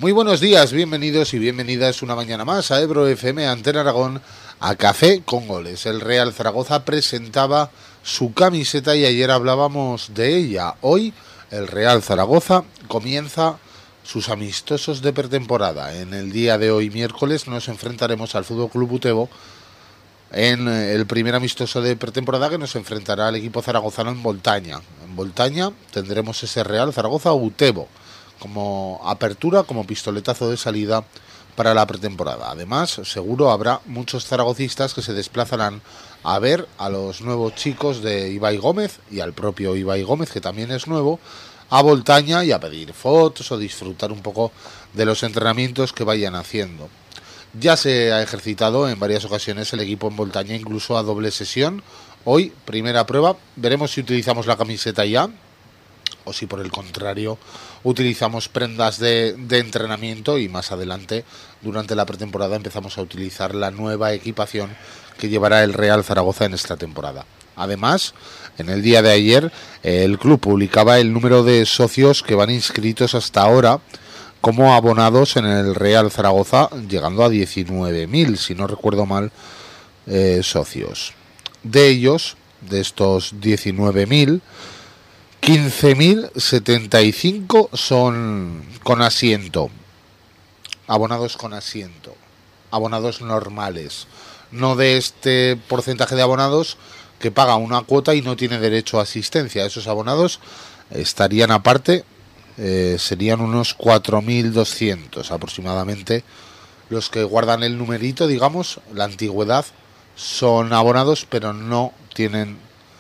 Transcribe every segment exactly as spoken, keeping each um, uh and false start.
Muy buenos días, bienvenidos y bienvenidas una mañana más a Ebro F M, Antena Aragón, a Café con Goles. El Real Zaragoza presentaba su camiseta y ayer hablábamos de ella. Hoy el Real Zaragoza comienza sus amistosos de pretemporada. En el día de hoy, miércoles, nos enfrentaremos al F C Utebo en el primer amistoso de pretemporada, que nos enfrentará al equipo zaragozano en Voltaña. En Voltaña tendremos ese Real Zaragoza Utebo como apertura, como pistoletazo de salida para la pretemporada. Además, seguro habrá muchos zaragocistas que se desplazarán a ver a los nuevos chicos de Ibai Gómez y al propio Ibai Gómez, que también es nuevo, a Voltaña y a pedir fotos o disfrutar un poco de los entrenamientos que vayan haciendo. Ya se ha ejercitado en varias ocasiones el equipo en Voltaña, incluso a doble sesión. Hoy, primera prueba, veremos si utilizamos la camiseta ya o si por el contrario utilizamos prendas de, de entrenamiento, y más adelante durante la pretemporada empezamos a utilizar la nueva equipación que llevará el Real Zaragoza en esta temporada. Además, en el día de ayer el club publicaba el número de socios que van inscritos hasta ahora como abonados en el Real Zaragoza, llegando a diecinueve mil, si no recuerdo mal, eh, socios. De ellos, de estos diecinueve mil, quince mil setenta y cinco son con asiento, abonados con asiento, abonados normales, no de este porcentaje de abonados que paga una cuota y no tiene derecho a asistencia. Esos abonados estarían aparte, eh, serían unos cuatro mil doscientos aproximadamente los que guardan el numerito, digamos, la antigüedad, son abonados pero no tienen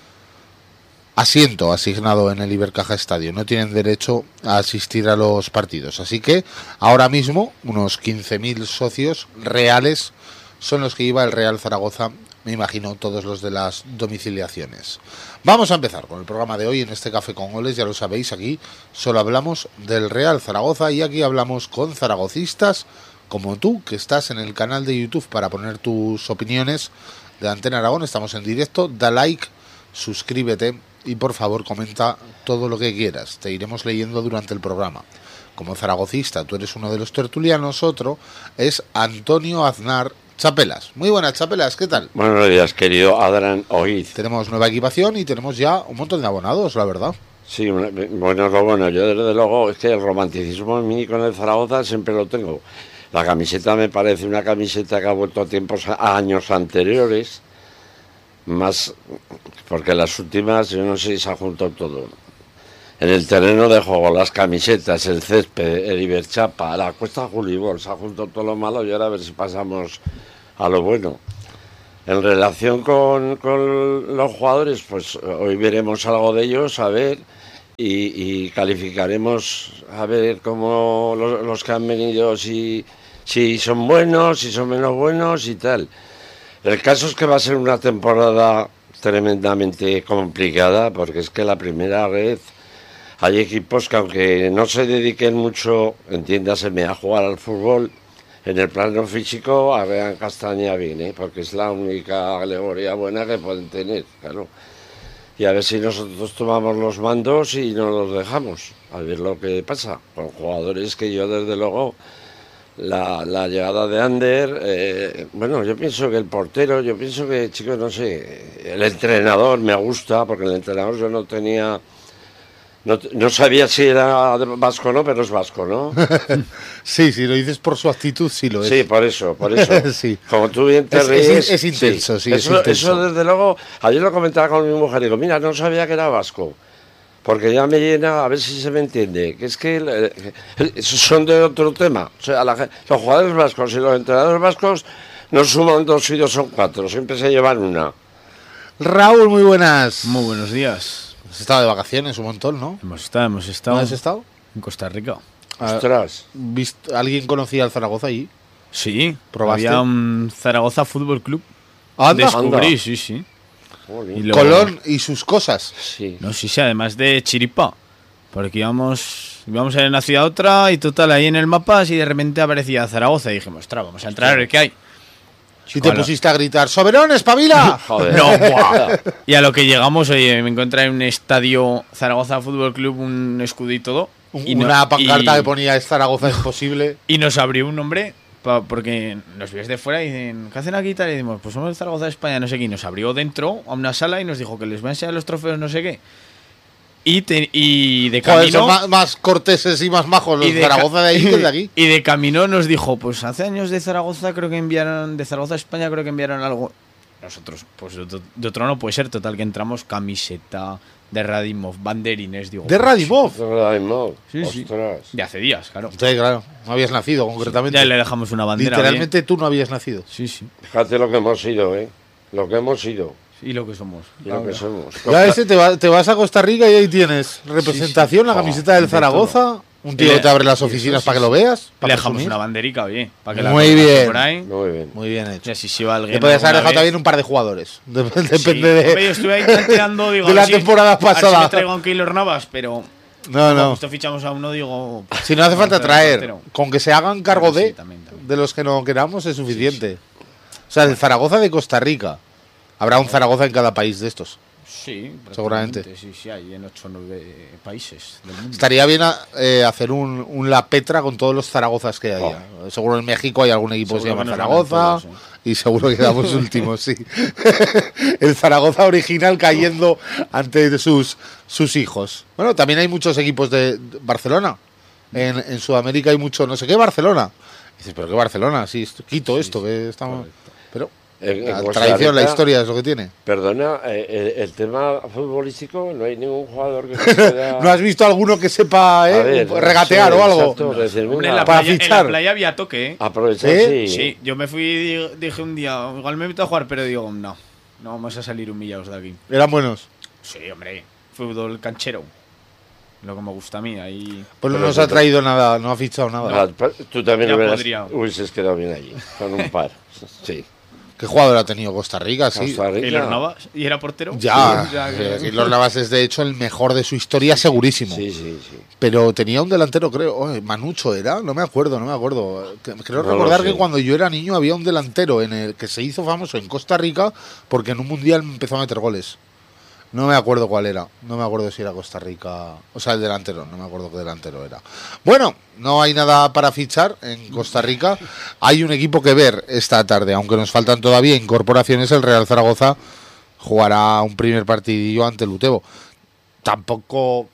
asiento asignado en el Ibercaja Estadio, no tienen derecho a asistir a los partidos. Así que ahora mismo unos quince mil socios reales son los que lleva el Real Zaragoza, me imagino todos los de las domiciliaciones. Vamos a empezar con el programa de hoy en este Café con Goles. Ya lo sabéis, aquí solo hablamos del Real Zaragoza y aquí hablamos con zaragocistas como tú, que estás en el canal de YouTube para poner tus opiniones de Antena Aragón. Estamos en directo, da like, suscríbete y por favor comenta todo lo que quieras, te iremos leyendo durante el programa. Como zaragocista, tú eres uno de los tertulianos, otro es Antonio Aznar Chapelas. Muy buenas, Chapelas, ¿qué tal? Buenos días, querido Adran Oiz. Tenemos nueva equipación y tenemos ya un montón de abonados, la verdad. Sí, bueno, lo bueno, yo desde luego es que el romanticismo en mí con el Zaragoza siempre lo tengo. La camiseta me parece una camiseta que ha vuelto a tiempos, a años anteriores, más porque las últimas, yo no sé si se ha juntado todo. En el terreno de juego, las camisetas, el césped, el Iberchapa, la Cuesta Julibor, se ha juntado todo lo malo y ahora a ver si pasamos a lo bueno. En relación con, con los jugadores, pues hoy veremos algo de ellos, a ver, y, y calificaremos a ver cómo los, los que han venido, si, si son buenos, si son menos buenos y tal. El caso es que va a ser una temporada tremendamente complicada, porque es que la primera vez hay equipos que, aunque no se dediquen mucho, entiéndaseme, a jugar al fútbol, en el plano físico arrean castaña bien, ¿eh? Porque es la única alegoría buena que pueden tener, claro. Y a ver si nosotros tomamos los mandos y no los dejamos, a ver lo que pasa con jugadores que yo desde luego... La, la llegada de Ander, eh, bueno, yo pienso que el portero, yo pienso que, chicos, no sé, el entrenador me gusta, porque el entrenador yo no tenía, no, no sabía si era vasco o no, pero es vasco, ¿no? Sí, si lo dices por su actitud, sí lo es. Sí, por eso, por eso. Sí. Como tú bien te es, ríes. Es, es intenso, sí, sí eso, es intenso. Eso desde luego, ayer lo comentaba con mi mujer, digo, mira, no sabía que era vasco. Porque ya me llena, a ver si se me entiende, que es que eh, son de otro tema. O sea, la, los jugadores vascos y los entrenadores vascos no suman dos y dos son cuatro, siempre se llevan una. Raúl, muy buenas. Muy buenos días. Has estado de vacaciones un montón, ¿no? Hemos estado, hemos estado. ¿Dónde has estado? En Costa Rica. Ostras. ¿Alguien conocía al Zaragoza allí? Sí, ¿probaste? Había un Zaragoza Fútbol Club. ¿Anda? Descubrí, Anda. sí, sí. Y luego, Colón y sus cosas. Sí. No, sí, sí, además de chiripa. Porque íbamos, íbamos a ir de una ciudad a otra y total, ahí en el mapa, así de repente aparecía Zaragoza y dijimos, ostras, vamos a entrar a ver qué hay. Y te pusiste a gritar, ¡Soberón, espabila! Joder. No, buah. Y a lo que llegamos, oye, me encontré en un estadio Zaragoza Fútbol Club, un escudo y todo. Y no- Una pancarta y- que ponía Zaragoza es posible. Y nos abrió un nombre pa- porque nos vio desde fuera y dicen, ¿qué hacen aquí y tal? Y decimos, pues somos el Zaragoza de España, no sé qué. Y nos abrió dentro a una sala y nos dijo que les va a enseñar los trofeos, no sé qué. Y, te- y de Joder, camino... son más, más corteses y más majos los y de Zaragoza ca- de ahí que de aquí. Y de camino nos dijo, pues hace años de Zaragoza creo que enviaron, de Zaragoza a España creo que enviaron algo. Nosotros, pues de otro, de otro no puede ser, total, que entramos camiseta de Radimov, banderines, digo. De Radimov. Radimov. Sí, sí. Ostras. De hace días, claro. Sí, claro. No habías nacido, concretamente. Ya le dejamos una bandera. Literalmente tú no habías nacido. bien. Sí, sí. Fíjate lo que hemos sido, ¿eh? Lo que hemos sido Y lo que somos. y lo que somos. Ya ese te, va- te vas a Costa Rica y ahí tienes representación, la Oh, camiseta del de Zaragoza. Un tío Y le- que te abre las y oficinas eso para sí, que lo veas. Le para dejamos presumir. una banderica, oye. Para que la Muy colgase bien. por ahí. Muy bien. Muy bien hecho. Y así se va alguien. Le podías haber alguna dejado vez. también un par de jugadores. Dep- Depende Sí, de. hombre, yo estuve ahí tanteando, digo, de a la ver si- temporada a ver si pasada. me traigo a un Keylor Navas, pero. No, como no. justo fichamos a uno, digo. Si no hace falta vamos a traer, portero. con que se hagan cargo Bueno, sí, de, también, también. de los que no queramos es suficiente. O sea, el Zaragoza de Costa Rica. Habrá un Zaragoza en cada país de estos. Sí, Seguramente. prácticamente, Sí, sí, hay en ocho o nueve países del mundo. Estaría bien a- eh, hacer un, un La Petra con todos los Zaragozas que haya. Seguro en México hay algún equipo que se Seguro llama que nos ganan Zaragoza. todos, Y seguro que quedamos últimos, sí. El Zaragoza original cayendo ante sus, sus hijos. Bueno, también hay muchos equipos de de Barcelona. En, en Sudamérica hay mucho, no sé qué, Barcelona. Dices, pero qué Barcelona, sí, esto- quito esto, que estamos. correcto. Pero En- en la Costa tradición, la Rica, historia es lo que tiene. Perdona, eh, el, el tema futbolístico, no hay ningún jugador que se pueda... ¿No has visto alguno que sepa eh, A ver, regatear sí, o algo? exacto, decir, Hombre, una- en la, Para playa, en fichar. la playa había toque, ¿eh? Aprovechar, ¿Eh? sí. Sí, yo me fui y di- dije un día, igual me invito a jugar, pero digo, no, no vamos a salir humillados de aquí. Eran buenos. Sí, hombre, fútbol canchero. Lo que me gusta a mí, ahí. Pues no Pero nos sí, ha pero- traído nada, no ha fichado nada. Ah, pa- tú también Ya hubieras, podría. hubieses quedado bien allí, con un par. Sí. ¿Qué jugador ha tenido Costa Rica? Sí. Costa Rica. Keylor Navas, ¿y era portero? Ya, Sí, o sea que- eh, Keylor Navas es de hecho el mejor de su historia, segurísimo. Sí, sí, sí. Pero tenía un delantero, creo. Oh, Manucho era, no me acuerdo, no me acuerdo. Que- Creo No lo recordar sé. que cuando yo era niño había un delantero en el que se hizo famoso en Costa Rica porque en un mundial empezó a meter goles. No me acuerdo cuál era. No me acuerdo si era Costa Rica. O sea, el delantero. No me acuerdo qué delantero era. Bueno, no hay nada para fichar en Costa Rica. Hay un equipo que ver esta tarde. Aunque nos faltan todavía incorporaciones, el Real Zaragoza jugará un primer partidillo ante el Utebo. Tampoco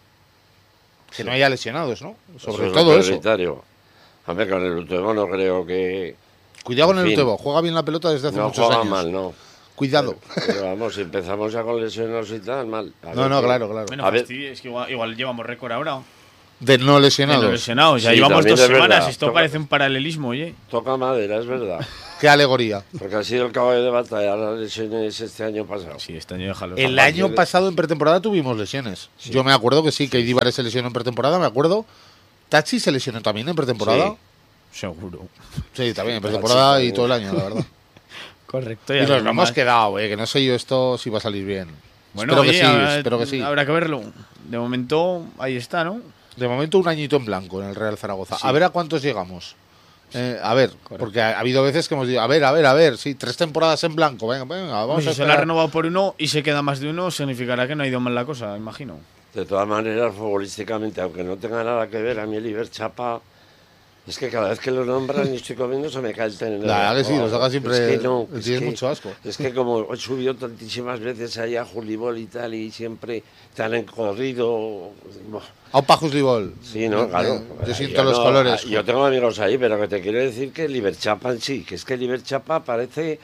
que no haya lesionados, ¿no? Sobre es todo lo eso. prioritario. A ver, con el Utebo no creo que... Cuidado con En el fin. Utebo. Juega bien la pelota desde hace No muchos juega años. mal, no. Cuidado. Pero vamos, si empezamos ya con lesiones y tal, mal. A No, ver no, qué- claro, claro. Bueno, A ver. fastidio, es que igual, igual llevamos récord ahora. De no De lesionados. los lesionados. Ya Sí, llevamos también dos es verdad. semanas. Esto Toca- parece un paralelismo, oye. Toca madera, es verdad. Qué alegoría. Porque ha sido el caballo de batalla las lesiones este año pasado. Sí, este año déjalo. El A año partir de- pasado en pretemporada tuvimos lesiones. Yo me acuerdo que sí, que Idibar se lesionó en pretemporada, me acuerdo. Tachi se lesionó también en pretemporada. Seguro. Sí, también en pretemporada Tachi y todo el año, la verdad. Correcto. Y nos lo hemos quedado, eh, que no sé yo esto si va a salir bien. Bueno, espero oye, que sí, habrá- espero que sí. Habrá que verlo. De momento, ahí está, ¿no? De momento un añito en blanco en el Real Zaragoza. Sí. A ver a cuántos llegamos. Eh, a ver, porque ha, ha habido veces que hemos dicho, a ver, a ver, a ver, sí, tres temporadas en blanco, venga, venga, vamos Pues a si se la ha esperar. renovado por uno y se queda más de uno, significará que no ha ido mal la cosa, imagino. De todas maneras, futbolísticamente, aunque no tenga nada que ver, a mí el Iber Chapa, es que cada vez que lo nombran y estoy comiendo se me cae el tenedor. La verdad que sí, Oh, lo saca siempre- Es que no, le es tienes que- mucho asco. Es que como he subido tantísimas veces ahí a Julibol y tal, y siempre te han corrido. A un Pajuslibol. Sí, no, claro. Yo siento los no- colores. Yo tengo amigos ahí, pero que te quiero decir que el Iber Chapa en sí, que es que el Iber Chapa parece.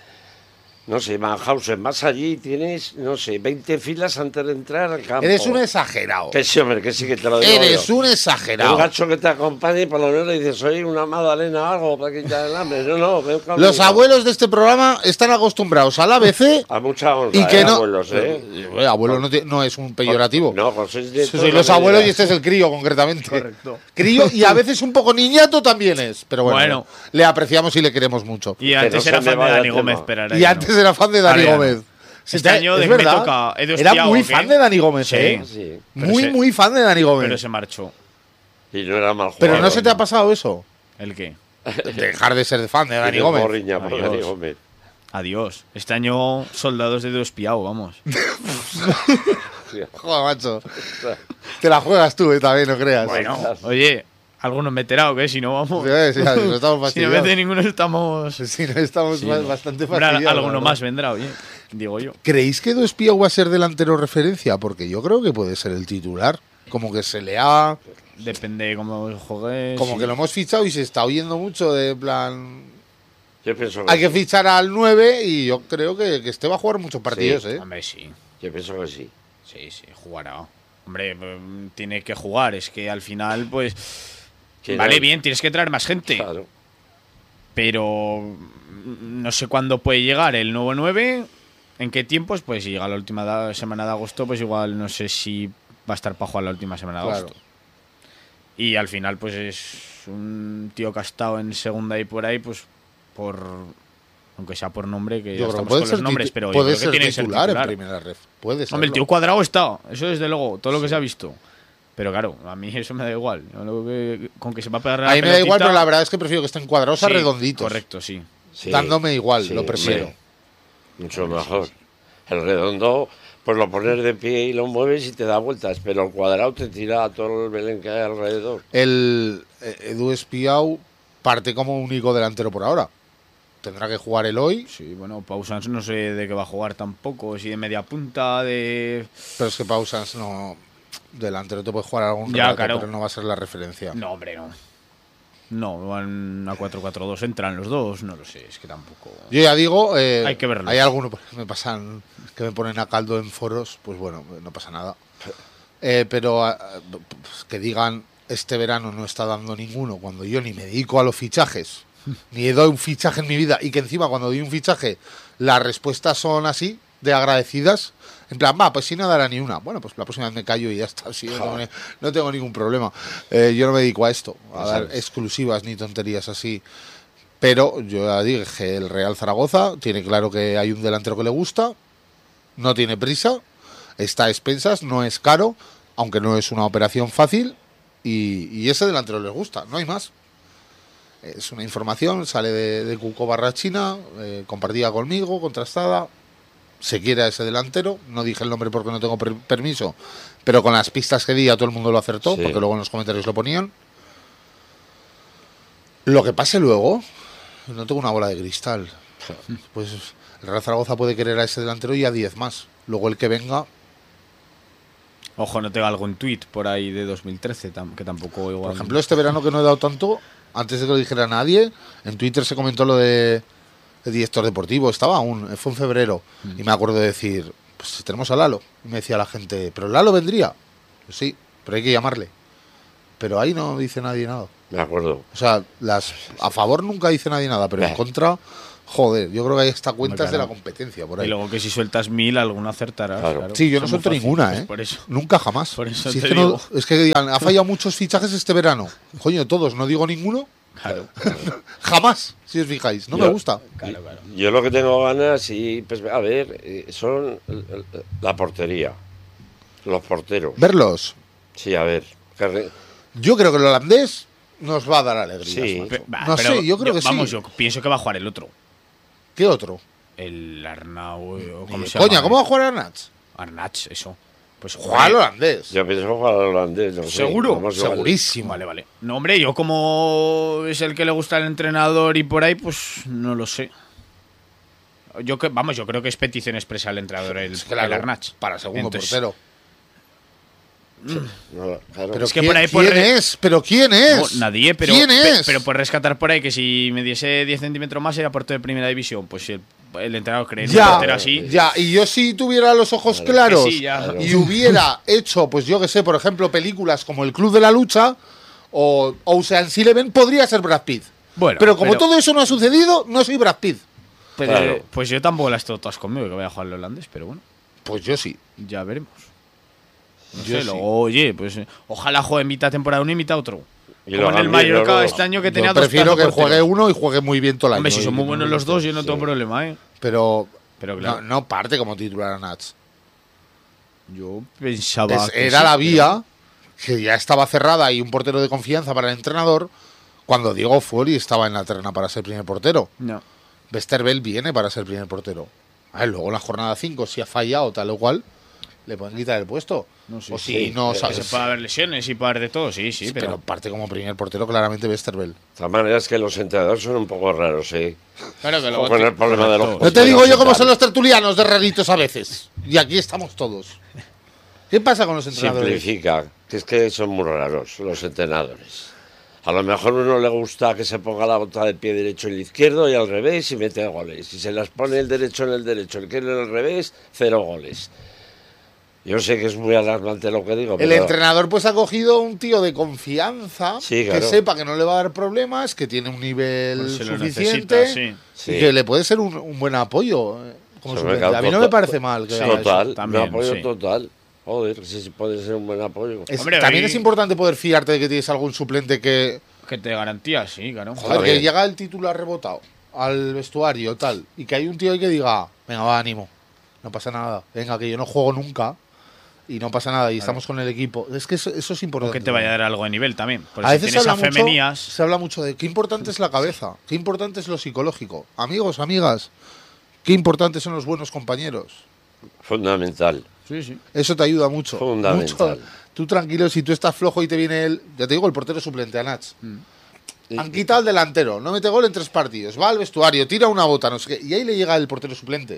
No sé, Mannhausen, más allí tienes, no sé, veinte filas antes de entrar al campo. Eres un exagerado. Que sí, hombre, que sí, que te lo digo Eres yo. un Un exagerado. gacho que te acompañe y por lo menos le dices, soy una magdalena o algo para quitar el hambre. No, no, ven conmigo. Los abuelos de este programa están acostumbrados al A B C A mucha honra, y que eh, no. abuelos, ¿eh? Eh, abuelo no, te- no es un peyorativo. No, pues sois de Sois toda los la abuelos vida. y este es el crío, concretamente. Correcto. Crío y a veces un poco niñato también es. Pero bueno, Bueno. le apreciamos y le queremos mucho. Y Que antes no se era me fan de vaya Dani el Gómez, tema. pero ahora Y ya antes no. era fan de Dani Ahora ya no. Gómez. Sí, Este te- año es de- me verdad. toca Edu Era Espiao, muy ¿qué? fan de Dani Gómez, Sí. ¿eh? Sí. Pero Muy, se- muy fan de Dani Gómez. Pero se marchó. Y no era mal jugador. Pero no se te ha pasado eso. ¿El qué? Dejar de ser fan de Dani Tiene Gómez. morriña por Adiós. Dani Gómez. Adiós. Este año soldados de Edu Espiao, vamos. Joder, macho. Te la juegas tú, eh, también, no creas. Bueno, oye, algunos meterá, ¿qué? Si no, vamos. Sí, sí, sí, no estamos Si no fastidiados. mete ninguno, estamos. Si no estamos Sí, ba- no. bastante Hombre, fastidiados. alguno la más verdad. vendrá, oye, digo yo. ¿Creéis que Edu Espiau va a ser delantero referencia? Porque yo creo que puede ser el titular. Como que se le ha... Depende de cómo juegues. Como sí. que lo hemos fichado y se está oyendo mucho de en plan... Yo pienso que Hay que sí. fichar al nueve y yo creo que, que este va a jugar muchos partidos, Sí. ¿eh? Hombre, sí. Yo pienso que sí. Sí, sí, jugará. Hombre, mm, tiene que jugar. Es que al final, pues. Que vale, no- bien, tienes que traer más gente. Claro. Pero. mm, No sé cuándo puede llegar el nuevo nueve. ¿En qué tiempos? Pues si llega la última da- semana de agosto, pues igual no sé si va a estar para jugar la última semana de Claro. agosto. Y al final, pues es un tío que ha estado en segunda y por ahí, pues por. Aunque sea por nombre, que ya Yo creo que estamos puede con ser, los nombres, titu- pero yo puede creo que ser tiene que ser titular, titular. en primera ref. Puede ser. Hombre, el tío Cuadrado está, eso desde luego, todo lo que se ha visto. Pero claro, a mí eso me da igual. Yo lo que- con que se va a pegar la A mí me da igual, pelotita- pero la verdad es que prefiero que estén cuadrados a Sí, redonditos. Correcto, sí. Sí. Dándome igual, Sí, lo prefiero. hombre, mucho mejor. El redondo, pues lo pones de pie y lo mueves y te da vueltas, pero el cuadrado te tira a todo el Belén que hay alrededor. El eh, Edu Espiau parte como único delantero por ahora. Tendrá que jugar el hoy, Sí, bueno, Pausans no sé de qué va a jugar tampoco, si de media punta, de... pero es que Pausans no... Delantero te puede jugar algún Ya, rato, claro. pero no va a ser la referencia. No, hombre, no. No, van a cuatro cuatro dos, entran los dos, no lo sé, es que tampoco... Yo ya digo, eh, Hay que verlos. hay algunos que me pasan, que me ponen a caldo en foros, pues bueno, no pasa nada. Eh, pero ah, pues, que digan, este verano no está dando ninguno, cuando yo ni me dedico a los fichajes, ni doy un fichaje en mi vida, y que encima cuando doy un fichaje las respuestas son así, de agradecidas, en plan, va, pues si no dará ni una. Bueno, pues la próxima vez me callo y ya está, sí, no, tengo, ni- no tengo ningún problema. Eh, yo no me dedico a esto, a Ya dar sabes. exclusivas ni tonterías así. Pero yo ya dije que el Real Zaragoza tiene claro que hay un delantero que le gusta, no tiene prisa, está a expensas, no es caro, aunque no es una operación fácil, y, y ese delantero les gusta, no hay más. Es una información, sale de, de Cuco Barrachina, eh, compartida conmigo, contrastada. Se quiere a ese delantero, no dije el nombre porque no tengo per- permiso, pero con las pistas que di a todo el mundo lo acertó, Sí. porque luego en los comentarios lo ponían. Lo que pase luego, no tengo una bola de cristal. Pues el Real Zaragoza puede querer a ese delantero y a diez más. Luego el que venga, Ojo, no tengo algún tweet por ahí de dos mil trece, tam- que tampoco igual... por ejemplo, este verano que no he dado tanto, antes de que lo dijera nadie, en Twitter se comentó lo de, de director deportivo, estaba aún, fue en febrero, y me acuerdo de decir, pues tenemos a Lalo. Y me decía la gente, ¿pero Lalo vendría? Pues sí, pero hay que llamarle. Pero ahí no dice nadie nada. Me acuerdo. O sea, las a favor nunca dice nadie nada, pero en Eh. contra, joder, yo creo que hay hasta cuentas Hombre, de la claro. competencia por Y ahí. luego que si sueltas mil, alguna acertarás. Claro. Claro. Sí, yo no Eso es muy suelto fácil, ninguna, pues ¿eh? por eso. Nunca jamás. Por eso Si es, te que no- digo. es que digan, ha fallado muchos fichajes este verano. Coño, todos, no digo ninguno. Claro, Jamás, si os fijáis. No Yo- me gusta. claro, claro. Yo lo que tengo ganas, y pues a ver, eh, son el- el- la portería, los porteros. Verlos. Sí, a ver. que re- Yo creo que el holandés nos va a dar alegría. Sí. Pe- bah, No pero sé, yo creo que sí. Vamos, yo pienso que va a jugar el otro. ¿Qué otro? El Arnau... eh, o ¿cómo Ni- se Coña, llama? ¿cómo va a jugar Arnaz? Arnach, eso. Pues Juega al holandés. Yo pienso jugar al holandés. No sé, ¿Seguro? vamos, igual. Segurísimo. Vale, vale. No, hombre, yo como es el que le gusta el entrenador y por ahí, pues no lo sé. Yo que, vamos, yo creo que es petición expresa al entrenador el, Es claro, el Arnach. para segundo Entonces, portero. No, claro. Pero Es que ¿quién, por ahí por ¿quién re- es? ¿Pero quién es? no, nadie, pero, ¿Quién pe- es? pero por rescatar por ahí que si me diese diez centímetros más sería portero de primera división. Pues si el, el entrenador cree en un Ya, portero así. ya, y yo si tuviera los ojos Claro. claros Que sí, ya. Claro. y hubiera hecho, pues yo que sé, por ejemplo, películas como El Club de la Lucha o Ocean's Eleven, podría ser Brad Pitt. Bueno, pero como pero- todo eso no ha sucedido, no soy Brad Pitt. Pero, Claro. Pues yo tampoco las tengo todas conmigo, que voy a jugar al holandés, pero bueno, Pues yo sí. ya veremos. No Yo sé, sí. luego, oye, pues eh, ojalá juegue mitad temporada uno y mitad otro. Y Como lo en el hagan bien, Mallorca luego. este año que tenía Yo dos prefiero pedazos que de juegue porteros. uno y juegue muy bien todo el año. Hombre, si son Y muy que buenos no- los dos, yo no sí. tengo problema, ¿eh? Pero, Pero claro, no, no parte como titular a Nats. yo pensaba Es- que era sí, la pero- vía que ya estaba cerrada y un portero de confianza para el entrenador cuando Diego Fuori estaba en la terna para ser primer portero. No. Westerveld viene para ser primer portero. A ver, luego en la jornada cinco, si ha fallado tal o cual, le pueden quitar el puesto. No, sí, o sí. si no Eh, sabes. Se puede haber lesiones y puede haber de todo, sí, sí, Sí, pero... pero parte como primer portero claramente Westerveld. De todas maneras que los entrenadores son un poco raros, ¿eh? Claro que luego Con te- el problema de los correcto. No te digo yo cómo tal. son los tertulianos de raritos a veces. Y aquí estamos todos. ¿Qué pasa con los entrenadores? Simplifica, que es que son muy raros los entrenadores. A lo mejor a uno le gusta que se ponga la bota del pie derecho en el izquierdo y al revés y mete goles. Si se las pone el derecho en el derecho, el izquierdo en el revés, cero goles. Yo sé que es muy alarmante lo que digo, El pero entrenador pues ha cogido un tío de confianza Sí, que claro. sepa que no le va a dar problemas, que tiene un nivel Pues se lo suficiente necesita, sí. y Sí. que le puede ser un, un buen apoyo eh, como Se me suplente. cago A mí no total- me parece mal que Sí, haga eso. total, también, un apoyo sí. total. Joder, sí, sí puede ser un buen apoyo. Es- Hombre, también hoy- es importante poder fiarte de que tienes algún suplente que, Que te garantía, sí, claro. joder, Joder. que llega el titular rebotado al vestuario tal y que hay un tío ahí que diga, venga, va, ánimo, no pasa nada, venga, que yo no juego nunca y no pasa nada y estamos con el equipo. Es que eso, eso es O importante. que te vaya a dar algo de nivel también. Porque A si veces se tienes habla, a mucho, femenías... se habla mucho de qué importante es la cabeza, qué importante es lo psicológico. Amigos, amigas, qué importantes son los buenos compañeros. Fundamental. Sí, sí. Eso te ayuda mucho. Fundamental. Mucho. Tú tranquilo, si tú estás flojo y te viene el, ya te digo, el portero suplente, Anach. Y- Han quitado al delantero, no mete gol en tres partidos, va al vestuario, tira una bota, no sé qué. Y ahí le llega el portero suplente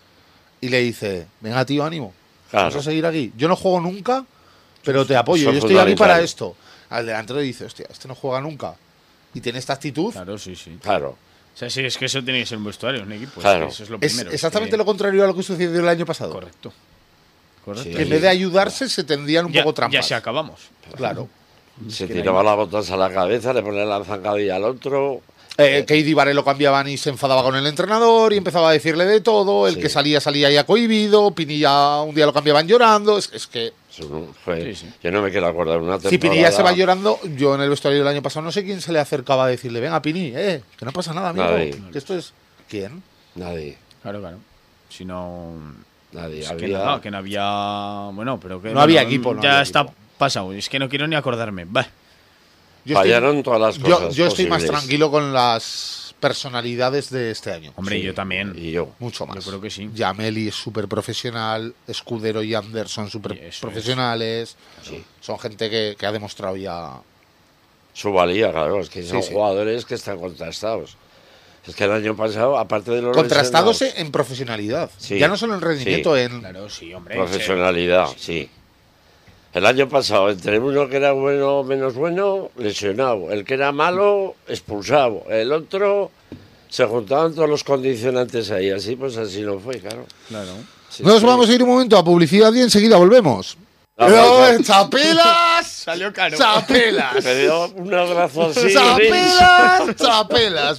y le dice, venga tío, ánimo, Claro. vamos a seguir aquí. Yo no juego nunca, pero te apoyo, Eso yo es estoy aquí para fundamental. esto. Al delantero dice, hostia, este no juega nunca. Y tiene esta actitud. Claro, sí, sí. Claro. O sea, sí, es que eso tiene que ser un vestuario, un equipo. es Claro. que eso es lo Es primero. exactamente que- lo contrario a lo que sucedió el año pasado. Correcto. Correcto. Sí. Que en vez de ayudarse se tendían un ya, poco ya trampas. se acabamos. Claro. Se que tiraba la- las botas a la cabeza, le ponía la zancadilla al otro. Eh, que Idibare lo cambiaban y se enfadaba con el entrenador y empezaba a decirle de todo. El Sí. que salía, salía ya cohibido. Pinilla un día lo cambiaban llorando. Es, es que Eso no fue- Sí, sí. Yo no me quiero acordar una temporada. si Pinilla se va llorando, yo en el vestuario del año pasado no sé quién se le acercaba a decirle, venga Pini, eh, que no pasa nada, amigo. Nadie. Que esto es... ¿Quién? Nadie, Claro, claro. Si no. nadie. Es que, había... nada, que no había. Bueno, pero que. No había bueno, equipo, no Ya había está equipo. pasado. Es que no quiero ni acordarme. Va. Yo Fallaron todas las yo, cosas yo estoy más posibles. tranquilo con las personalidades de este año. Hombre, Sí, yo también. Y yo. Mucho más. Yo creo que sí. Yameli es súper profesional, Escudero y Ander son súper Y eso profesionales. Sí. Son gente que, que ha demostrado ya... Su valía, claro, es que son Sí, sí. jugadores que están contrastados. Es que el año pasado, aparte de los Contrastados lesionados, en profesionalidad. Sí, Ya no solo en rendimiento, sí. en... Claro, sí, hombre. profesionalidad, sí. El año pasado, entre uno que era bueno o menos bueno, lesionado. El que era malo, expulsado. El otro, se juntaban todos los condicionantes ahí. Así, pues así no fue, claro. Claro. Sí, Nos sí. vamos a ir un momento a publicidad y enseguida volvemos. Ah, ¡Eh, pues, ¡Chapelas! Salió caro. ¡Chapelas! Me dio un abrazo así. ¡Chapelas! ¡Chapelas!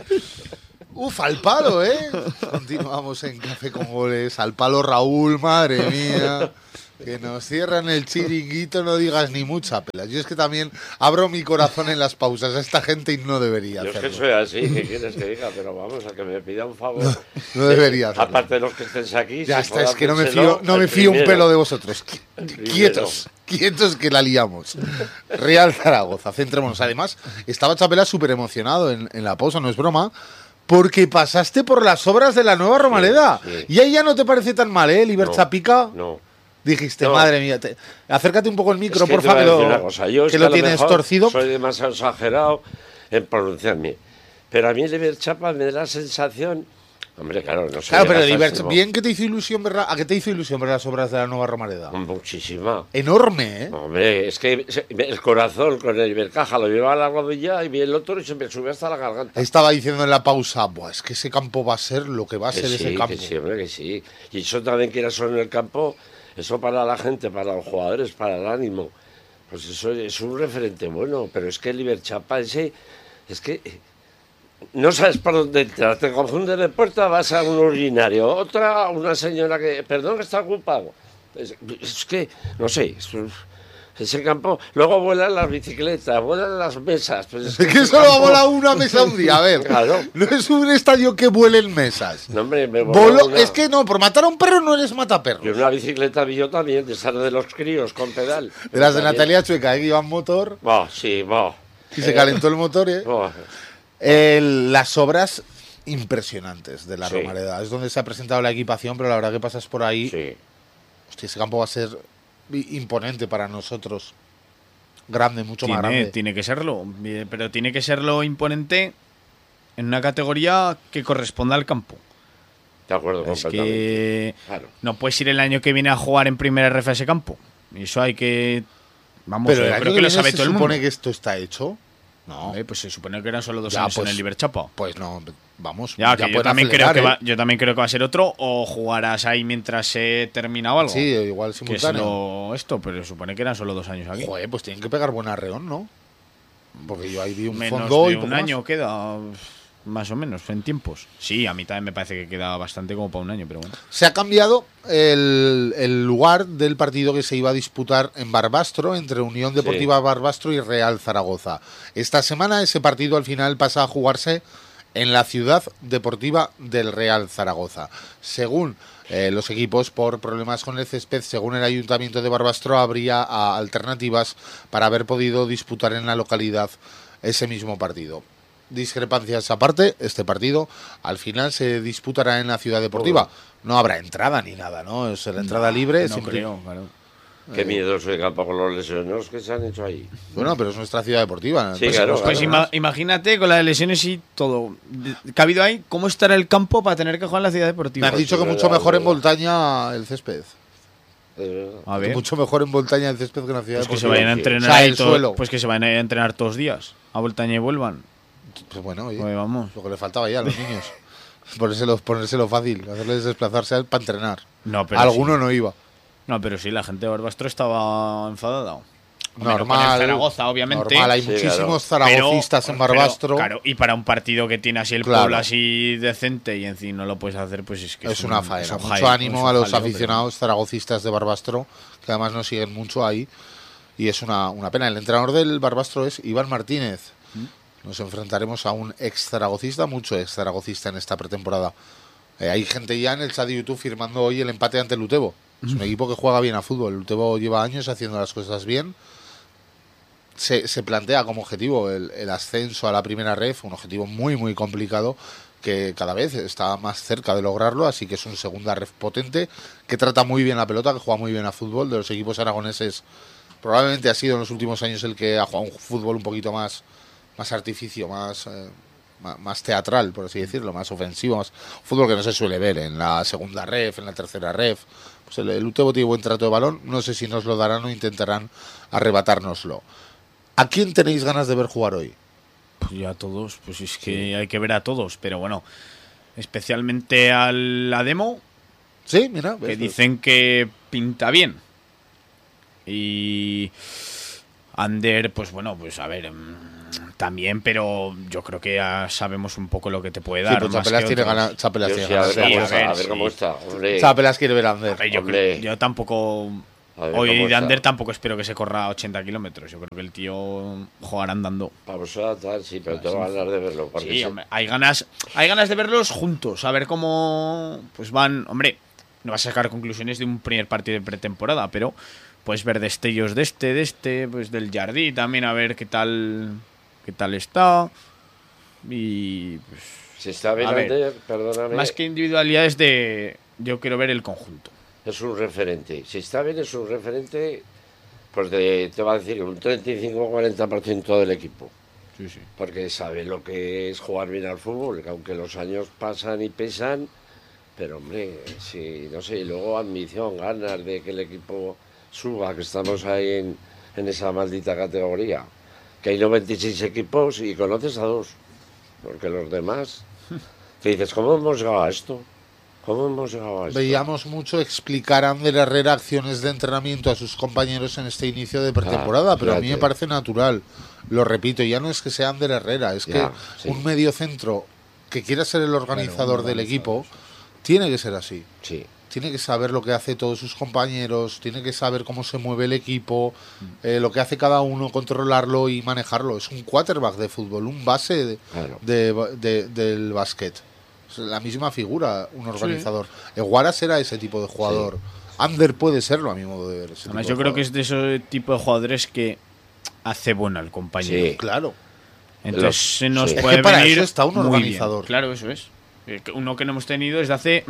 Uf, al palo, ¿eh? Continuamos en Café con Goles. Al palo Raúl, madre mía. Que nos cierran el chiringuito, no digas ni mucha pelas. Yo es que también abro mi corazón en las pausas a esta gente y no debería Yo es que hacerlo. soy así, ¿qué quieres que diga? Pero vamos, a que me pida un favor. No debería hacerlo. Aparte de los que estés aquí. Ya si está, puedo es que no me hacérselo, fío, no me el fío un primero. pelo de vosotros. primero. Quietos, quietos que la liamos. Real Zaragoza, centrémonos. Además, estaba Chapela súper emocionado en, en la pausa, no es broma, porque pasaste por las obras de la nueva Romareda. sí. Y ahí ya no te parece tan mal, ¿eh? Liber No, Chapica. No. Dijiste, No. madre mía, te- acércate un poco el micro, Es que por te voy a favor, decir que una lo, cosa. Yo es que que lo a lo tienes mejor torcido. Soy demasiado exagerado en pronunciarme. Pero a mí Liber Chapa me da la sensación. Hombre, claro, no sé. Claro, pero Liber, bien que te hizo ilusión ver, la- ¿a qué te hizo ilusión ver las obras de la nueva Romareda? Muchísima. Enorme, ¿eh? Hombre, es que se- el corazón con el Ibercaja lo llevaba a la rodilla y vi el otro y se me subió hasta la garganta. Estaba diciendo en la pausa, Buah, es que ese campo va a ser lo que va a Que ser sí, ese campo. que sí, hombre, que sí. Y eso también que era solo en el campo, eso para la gente, para los jugadores, para el ánimo. Pues eso es un referente bueno, pero es que el Iberchapa ese, es que eh, no sabes por dónde entrar, te confundes de puerta, vas a un urinario, otra, una señora que, perdón, que está ocupado. Es, es que, no sé, es un- ese campo, luego vuelan las bicicletas, vuelan las mesas. Pues es Es que ese solo campo- vola una mesa un día, a ver. Claro. No es un estadio que vuelen mesas. No, hombre, me voló Voló- una- Es que no, por matar a un perro no eres mataperros. Y una bicicleta vi yo también, de esas de los críos con pedal. De las de También. Natalia Chueca, ¿eh? Que iban motor Bah, sí, bah. y se calentó el motor, ¿eh? Bah. El- las obras impresionantes de la Sí. Romareda. Es donde se ha presentado la equipación, pero la verdad que pasas por ahí. Sí. hostia, ese campo va a ser imponente para nosotros. Grande, mucho tiene, más grande. Tiene que serlo, pero tiene que serlo imponente en una categoría que corresponda al campo. De acuerdo, Es completamente. que Claro. no puedes ir el año que viene a jugar en primera R F a ese campo. Y eso hay que... Vamos, Pero yo el año creo que que lo viene sabe se todo el supone mundo. que esto está hecho. No, Eh, pues se supone que eran solo dos Ya, años pues, en el Iberchapa. pues no, vamos. Ya, que yo pueden también, acelerar, creo que ¿eh? va, yo también creo que va a ser otro, o jugarás ahí mientras se termina o algo. Sí, igual que es simultáneo. lo- esto, pero se supone que eran solo dos años aquí. Joder, pues tienen que pegar buen arreón, ¿no? Porque yo ahí vi un Menos fondo de y un poco año más. queda, más o menos, en tiempos. Sí, a mí también me parece que queda bastante como para un año, pero bueno. Se ha cambiado el, el lugar del partido que se iba a disputar en Barbastro entre Unión Deportiva Barbastro y Real Zaragoza. Esta semana ese partido al final pasa a jugarse en la Ciudad Deportiva del Real Zaragoza. Según eh, los equipos, por problemas con el césped, según el Ayuntamiento de Barbastro, habría a, alternativas para haber podido disputar en la localidad ese mismo partido. Discrepancias aparte, este partido al final se disputará en la Ciudad Deportiva. No habrá entrada ni nada, ¿no? Es la entrada libre. No siempre- creo, claro. Qué miedoso de campo con los lesionados que se han hecho ahí. Bueno, pero es nuestra Ciudad Deportiva. Sí, claro, Pues claro. ima- imagínate con las lesiones y todo que ha habido ahí, ¿cómo estará el campo para tener que jugar en la ciudad Me deportiva? has dicho que es mucho verdad, mejor es en verdad. montaña el césped. Es verdad. A Que ver, mucho mejor en montaña el césped que en la Ciudad pues que se Deportiva. vayan a sí. entrenar O sea, ahí el todo- suelo. pues que se vayan a entrenar todos los días, a Voltaña y vuelvan. Pues bueno, oye, Pues vamos. lo que le faltaba ya a los niños. Ponérselo, ponérselo fácil, hacerles desplazarse para entrenar. No, pero Alguno sí. no iba. No, pero sí, la gente de Barbastro estaba enfadada. Hombre, no con Normal. el Zaragoza, obviamente. Normal, hay Sí, muchísimos Pero- zaragocistas en Barbastro. pero, claro, y para un partido que tiene así el Claro. pueblo así decente y encima no lo puedes hacer, pues es que es un- una faena. un Mucho jaleo, ánimo es un a los jaleo, pero- aficionados zaragocistas de Barbastro, que además nos siguen mucho ahí. Y es una, una pena. El entrenador del Barbastro es Iván Martínez. ¿Mm? Nos enfrentaremos a un ex zaragocista, mucho ex zaragocista en esta pretemporada. Eh, hay gente ya en el chat de YouTube firmando hoy el empate ante el Utebo. Es un equipo que juega bien a fútbol. El Utebo lleva años haciendo las cosas bien. Se, se plantea como objetivo el, el ascenso a la primera ref, un objetivo muy muy complicado que cada vez está más cerca de lograrlo, así que es un segunda ref potente que trata muy bien la pelota, que juega muy bien a fútbol. De los equipos aragoneses probablemente ha sido en los últimos años el que ha jugado un fútbol un poquito más, más artificio, más, eh, más, más teatral, por así decirlo, más ofensivo, más fútbol que no se suele ver en la segunda ref, en la tercera ref. Pues el, el Utebo tiene buen trato de balón, no sé si nos lo darán o intentarán arrebatárnoslo. ¿A quién tenéis ganas de ver jugar hoy? Pues ya todos, pues es que hay que ver a todos, pero bueno, especialmente a la demo, Sí, mira. que ves, dicen que pinta bien. Y Ander, pues bueno, pues a ver, mm, también, pero yo creo que ya sabemos un poco lo que te puede Sí, dar. pues más Chapelas que tiene otros. ganas. Chapelas Yo tiene sí, a ganas ver de cómo a está, ver, a ver cómo sí. está. Hombre, Chapelas quiere ver a Ander. A ver, yo, Hombre. creo- yo tampoco. A ver Hoy cómo de está. Ander tampoco espero que se corra ochenta kilómetros. Yo creo que el tío jugará andando. Vamos a tal, sí, pero tengo ganas de verlo. Porque Sí, se- hombre, hay ganas, hay ganas de verlos juntos, a ver cómo pues van. Hombre, no vas a sacar conclusiones de un primer partido de pretemporada, pero puedes ver destellos de este, de este, pues del Jardí también, a ver qué tal, qué tal está. Y pues, Si está bien A ver, Ander, perdóname, más que individualidades de, yo quiero ver el conjunto. es un referente. Si está bien, es un referente, pues de- te va a decir un treinta y cinco o cuarenta por ciento del equipo. Sí, sí. Porque sabe lo que es jugar bien al fútbol, que aunque los años pasan y pesan, pero hombre, sí, no sé, y luego ambición, ganas de que el equipo suba, que estamos ahí en, en esa maldita categoría, que hay noventa y seis equipos y conoces a dos, porque los demás, que dices, ¿cómo hemos llegado a esto? ¿Cómo hemos llegado a esto? Veíamos mucho explicar a Ander Herrera acciones de entrenamiento a sus compañeros en este inicio de pretemporada, Ah, pero a mí me fíjate. parece natural. Lo repito, ya no es que sea Ander Herrera, es Ya, que sí. un mediocentro que quiera ser el organizador un del organizador, equipo tiene que ser así. Sí, Tiene que saber lo que hace todos sus compañeros, tiene que saber cómo se mueve el equipo, eh, lo que hace cada uno, controlarlo y manejarlo. Es un quarterback de fútbol, un base de, claro. de- de- del básquet. Es la misma figura, un organizador. Eguaras era ese tipo de jugador. Ander puede serlo, a mi modo de ver. ese Además, tipo yo de creo que jugador. es de ese tipo de jugadores que hace bueno al compañero. Sí. Claro. Entonces Los- se nos sí. Es puede que para venir eso está un muy organizador. bien. Claro, eso es. Eh, que Uno que no hemos tenido desde hace mm,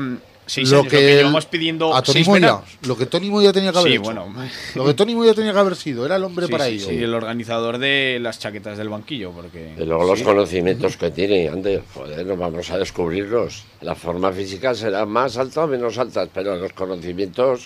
seis lo años, que, lo que el- llevamos pidiendo a Tony seis Moya, veranos. lo que Tony Moya tenía que haber Sí, hecho. bueno. Lo que Tony Moya tenía que haber sido, era el hombre Sí, para sí, ello. sí, el organizador de las chaquetas del banquillo, porque... Y luego los sí. conocimientos que tiene, Ander, joder, no vamos a descubrirlos. La forma física será más alta o menos alta, pero los conocimientos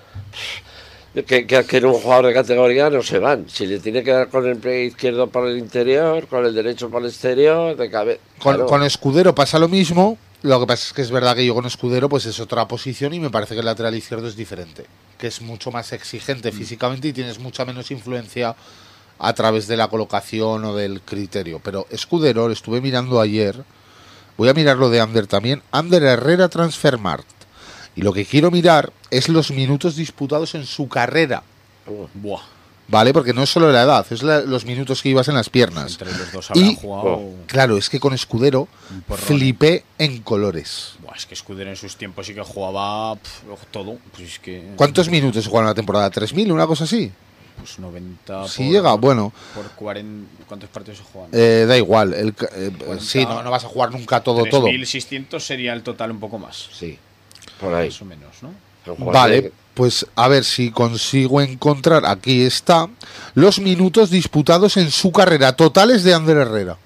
pff, que, que adquiere un jugador de categoría no se van. Si le tiene que dar con el pie izquierdo por el interior, con el derecho por el exterior, de cabeza. Con, con Escudero pasa lo mismo. Lo que pasa es que es verdad que yo con Escudero pues es otra posición y me parece que el lateral izquierdo es diferente, que es mucho más exigente físicamente y tienes mucha menos influencia a través de la colocación o del criterio. Pero Escudero, lo estuve mirando ayer, voy a mirar lo de Ander también, Ander Herrera Transfermarkt, y lo que quiero mirar es los minutos disputados en su carrera, Buah. ¿vale? Porque no es solo la edad, es la- los minutos que ibas en las piernas. Entre los dos habrán Y- jugado... Oh. Claro, es que con Escudero Un porrón, flipé en colores. Buah, es que Escudero en sus tiempos sí que jugaba pf, todo. Pues es que... ¿Cuántos minutos se juega en la temporada? ¿tres mil? ¿Una cosa así? Pues noventa Si llega, bueno, Por cuarenta... ¿Cuántos partidos se juegan? eh, da igual. El, ca- eh, cuarenta. sí, no, no vas a jugar nunca todo, todo. tres mil seiscientos sería el total un poco más. Sí, por ahí. Más o menos, ¿no? El jugador Vale, de- pues a ver si consigo encontrar, aquí está, los minutos disputados en su carrera, totales de Ander Herrera.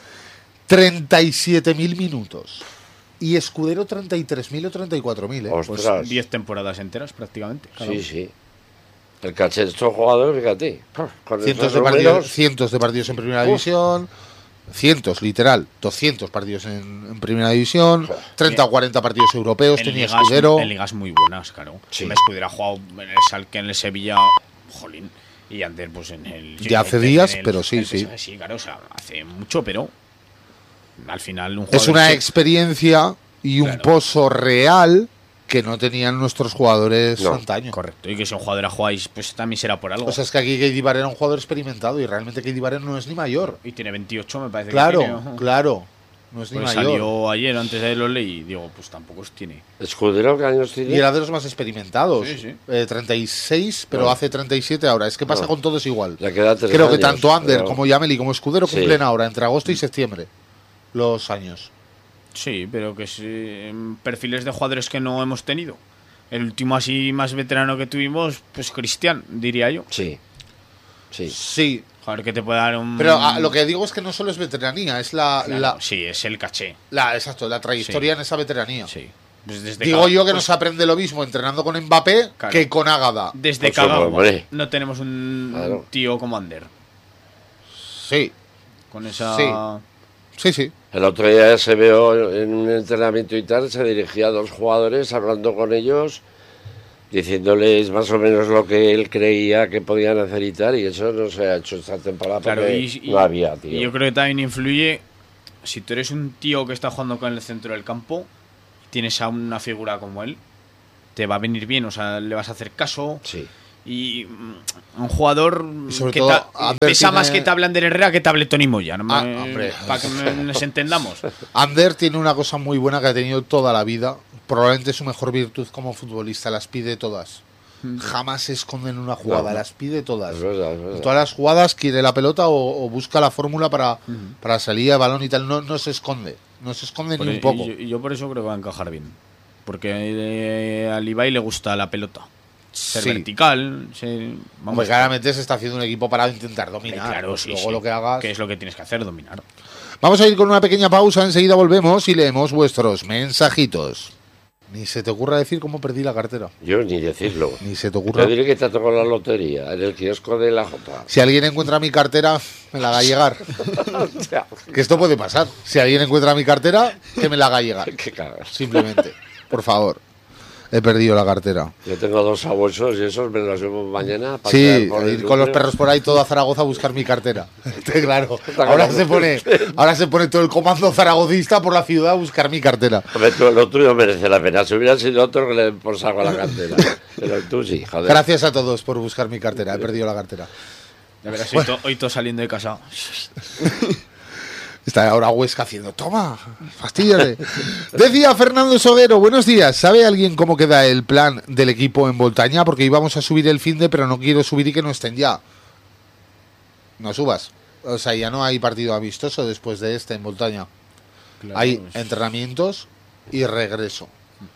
treinta y siete mil minutos. Y Escudero treinta y tres mil o treinta y cuatro mil, ¿eh? Pues Ostras. diez temporadas enteras prácticamente. cada Sí, uno. sí. El caché de estos jugadores, fíjate. Con Cientos esos de, partidos, números, cientos de partidos en primera Uf. división, cientos, literal, doscientos partidos en, en primera división, treinta o cuarenta partidos europeos, En tenía ligas, Escudero. en ligas muy buenas, claro. Sí. Hombre, Escudero ha jugado en el Salque, en el Sevilla, jolín. Y Ander, pues en el. Ya hace en el- días, en el- pero sí, en el sí. P S G, Sí, claro, o sea, hace mucho, pero. Al final, un jugador. Es una sí- experiencia y un Claro. pozo real que no tenían nuestros jugadores No, antaño. Correcto, y que si un jugador a jugáis, pues también será por algo. O sea, es que aquí Katie Barrer era un jugador experimentado y realmente Katie Barrer no es ni mayor. y tiene veintiocho, me parece Claro, que tiene. ojo. claro. No es ni Pues mayor. salió ayer, antes de lo leí, y digo, pues tampoco os tiene. Escudero, ¿qué años Y tiene? era de los más experimentados. Sí, sí. Eh, treinta y seis, pero No. hace treinta y siete ahora. Es que pasa No. con todos igual. Le queda tres Creo que años, tanto Ander pero- como Yameli como Escudero Sí. cumplen ahora, entre agosto y septiembre, los años. Sí, pero que es eh, perfiles de jugadores que no hemos tenido. El último así más veterano que tuvimos, pues Cristian, diría yo. Sí. Sí. Sí, Joder, que te puede dar un... pero ah, lo que digo es que no solo es veteranía, es la, Claro, la, sí, es el caché. la- exacto, la trayectoria en esa veteranía. Sí. Pues desde Digo Ca- yo que no pues se aprende lo mismo entrenando con Mbappé Claro. que con Ágada. Desde Pues, hombre, Kagawa hombre. no tenemos un Claro. tío como Ander. Sí, Con esa... Sí. sí, sí. El otro día se vio en un entrenamiento y tal, se dirigía a dos jugadores hablando con ellos, diciéndoles más o menos lo que él creía que podían hacer y tal, y eso no se ha hecho esta temporada Claro, porque y, y- no había, tío. y yo creo que también influye, si tú eres un tío que está jugando con el centro del campo, y tienes a una figura como él, te va a venir bien, o sea, le vas a hacer caso. Sí. Y mm, un jugador Y sobre que todo, ta- Ander pesa tiene- más que te hable Ander Herrera que te hable Tony Moya, ¿no? Ah, Me- hombre. para que me- nos entendamos. Ander tiene una cosa muy buena que ha tenido toda la vida. Probablemente su mejor virtud como futbolista, las pide todas. Jamás se esconde en una jugada, No. las pide todas. Es verdad, es En verdad. todas las jugadas quiere la pelota o, o busca la fórmula para, para salir de balón y tal. No, no se esconde, no se esconde Por- ni y un poco. yo, y yo por eso creo que va a encajar bien. Porque eh, al Ibai le gusta la pelota. Ser Sí. vertical, ser, Hombre, vamos, claramente se está haciendo un equipo para intentar dominar. claro, Pues sí, luego sí. lo que hagas. Que es lo que tienes que hacer, dominar. Vamos a ir con una pequeña pausa, enseguida volvemos y leemos vuestros mensajitos. Ni se te ocurra decir cómo perdí la cartera. Yo ni decirlo. Ni se te ocurra. Yo diré que te tocó la lotería en el kiosco de la Jota. Si alguien encuentra mi cartera, me la haga llegar. Que esto puede pasar. Si alguien encuentra mi cartera, que me la haga llegar. Qué cagas. Simplemente. Por favor. He perdido la cartera. Yo tengo dos sabuesos y esos me los llevo mañana. a pasear Sí, por el ir con los núcleo. perros por ahí todo a Zaragoza a buscar mi cartera. Claro. Está Ahora como- se pone, ahora se pone todo el comando zaragocista por la ciudad a buscar mi cartera. Hombre, tú, lo tuyo merece la pena. Si hubiera sido otro que le por saco a la cartera. Pero tú sí, joder. Gracias a todos por buscar mi cartera. He perdido la cartera. Ya verás, hoy, to- hoy todo saliendo de casa. Está ahora Huesca haciendo, toma, fastidiale. Decía Fernando Soguero, buenos días. ¿Sabe alguien cómo queda el plan del equipo en Voltaña? Porque íbamos a subir el finde, pero no quiero subir y que no estén ya. No subas. O sea, ya no hay partido amistoso después de este en Voltaña. Claro, Hay pues, entrenamientos y regreso.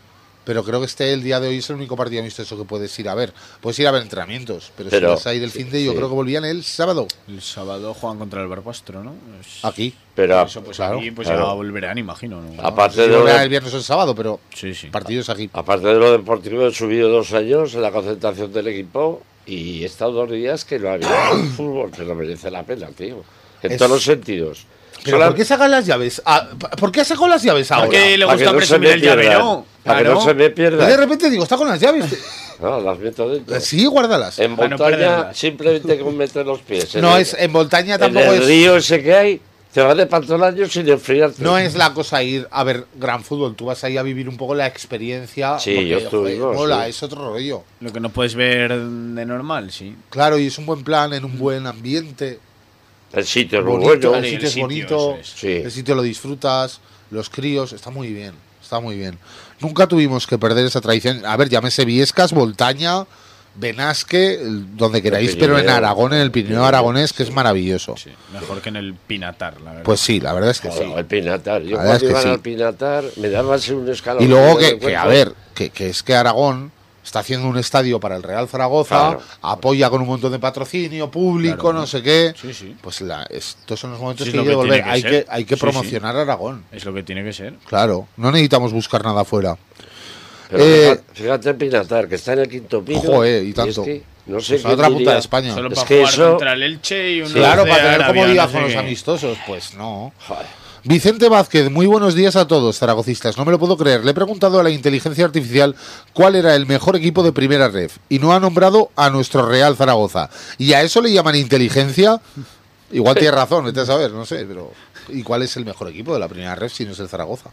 pero creo que este el día de hoy es el único partido amistoso que puedes ir a ver. Puedes ir a ver entrenamientos, pero, Pero, si vas a ir el fin de, yo sí. creo que volvían el sábado. El sábado juegan contra el Barbastro, ¿no? Es- Aquí. Pero Eso, pues claro, aquí pues claro. ya volverán, imagino, ¿no? aparte Sí, de lo volverán de- el viernes o el sábado, pero Sí, sí. partidos aquí. aparte de lo deportivo, he subido dos años en la concentración del equipo y he estado dos días que no había fútbol, que no merece la pena, tío. En Es- todos los sentidos. ¿Pero Sola- por qué sacan las llaves? Ah, ¿Por qué sacó las llaves ahora? Porque le para que gusta no se presumir me el pierdan, llavero. Para que Claro. no se me Yo de pierda. repente digo, está con las llaves. No, las meto dentro. Sí, guárdalas. En Para no montaña, perderlas. simplemente con meter los pies. No el- es, en montaña en tampoco el es. río ese que hay, te vas de pantolaño sin enfriarte. No es la cosa ir a ver gran fútbol, tú vas ahí a vivir un poco la experiencia. Sí, porque, yo estuvimos, joder, mola, sí. es otro rollo. Lo que no puedes ver de normal, sí. Claro, y es un buen plan, en un buen ambiente. El sitio es muy Bonito, bueno. el Sí, sitio el es sitio, bonito, eso es. Sí. el sitio lo disfrutas, los críos, está muy bien, está muy bien. Nunca tuvimos que perder esa tradición. A ver, llámese Viescas, Voltaña, Benasque, el- donde queráis, pero en Pirineo. Aragón, en el Pirineo aragonés, que es maravilloso. Sí, mejor que en el Pinatar, la verdad. Pues sí, la verdad es que sí. Joder, el Pinatar. Yo La verdad es cuando que iban sí. al Pinatar me daba así un escalón. Y luego de que, que, cuerpo. a ver, que, que es que Aragón está haciendo un estadio para el Real Zaragoza, Claro. apoya con un montón de patrocinio público, Claro. no sé qué. Sí, sí. Pues la, estos son los momentos Sí, es que hay lo que que devolver. tiene que hay, ser. que, hay que Sí, promocionar Aragón. Es lo que tiene que ser. Claro, no necesitamos buscar nada fuera. Pero Eh, fíjate, fíjate en Pinatar, que está en el quinto piso. Joder, y es tanto. que no sé Pues a quién otra punta diría- de España. Solo Es para que jugar eso- contra el Elche y un Claro, once para tener Arabia, comodidad no sé con los qué. amistosos, pues no. Joder. Vicente Vázquez, muy buenos días a todos, zaragocistas. No me lo puedo creer. Le he preguntado a la inteligencia artificial cuál era el mejor equipo de primera ref y no ha nombrado a nuestro Real Zaragoza. ¿Y a eso le llaman inteligencia? Igual tiene razón, vete a saber, no sé, pero ¿y cuál es el mejor equipo de la primera ref si no es el Zaragoza?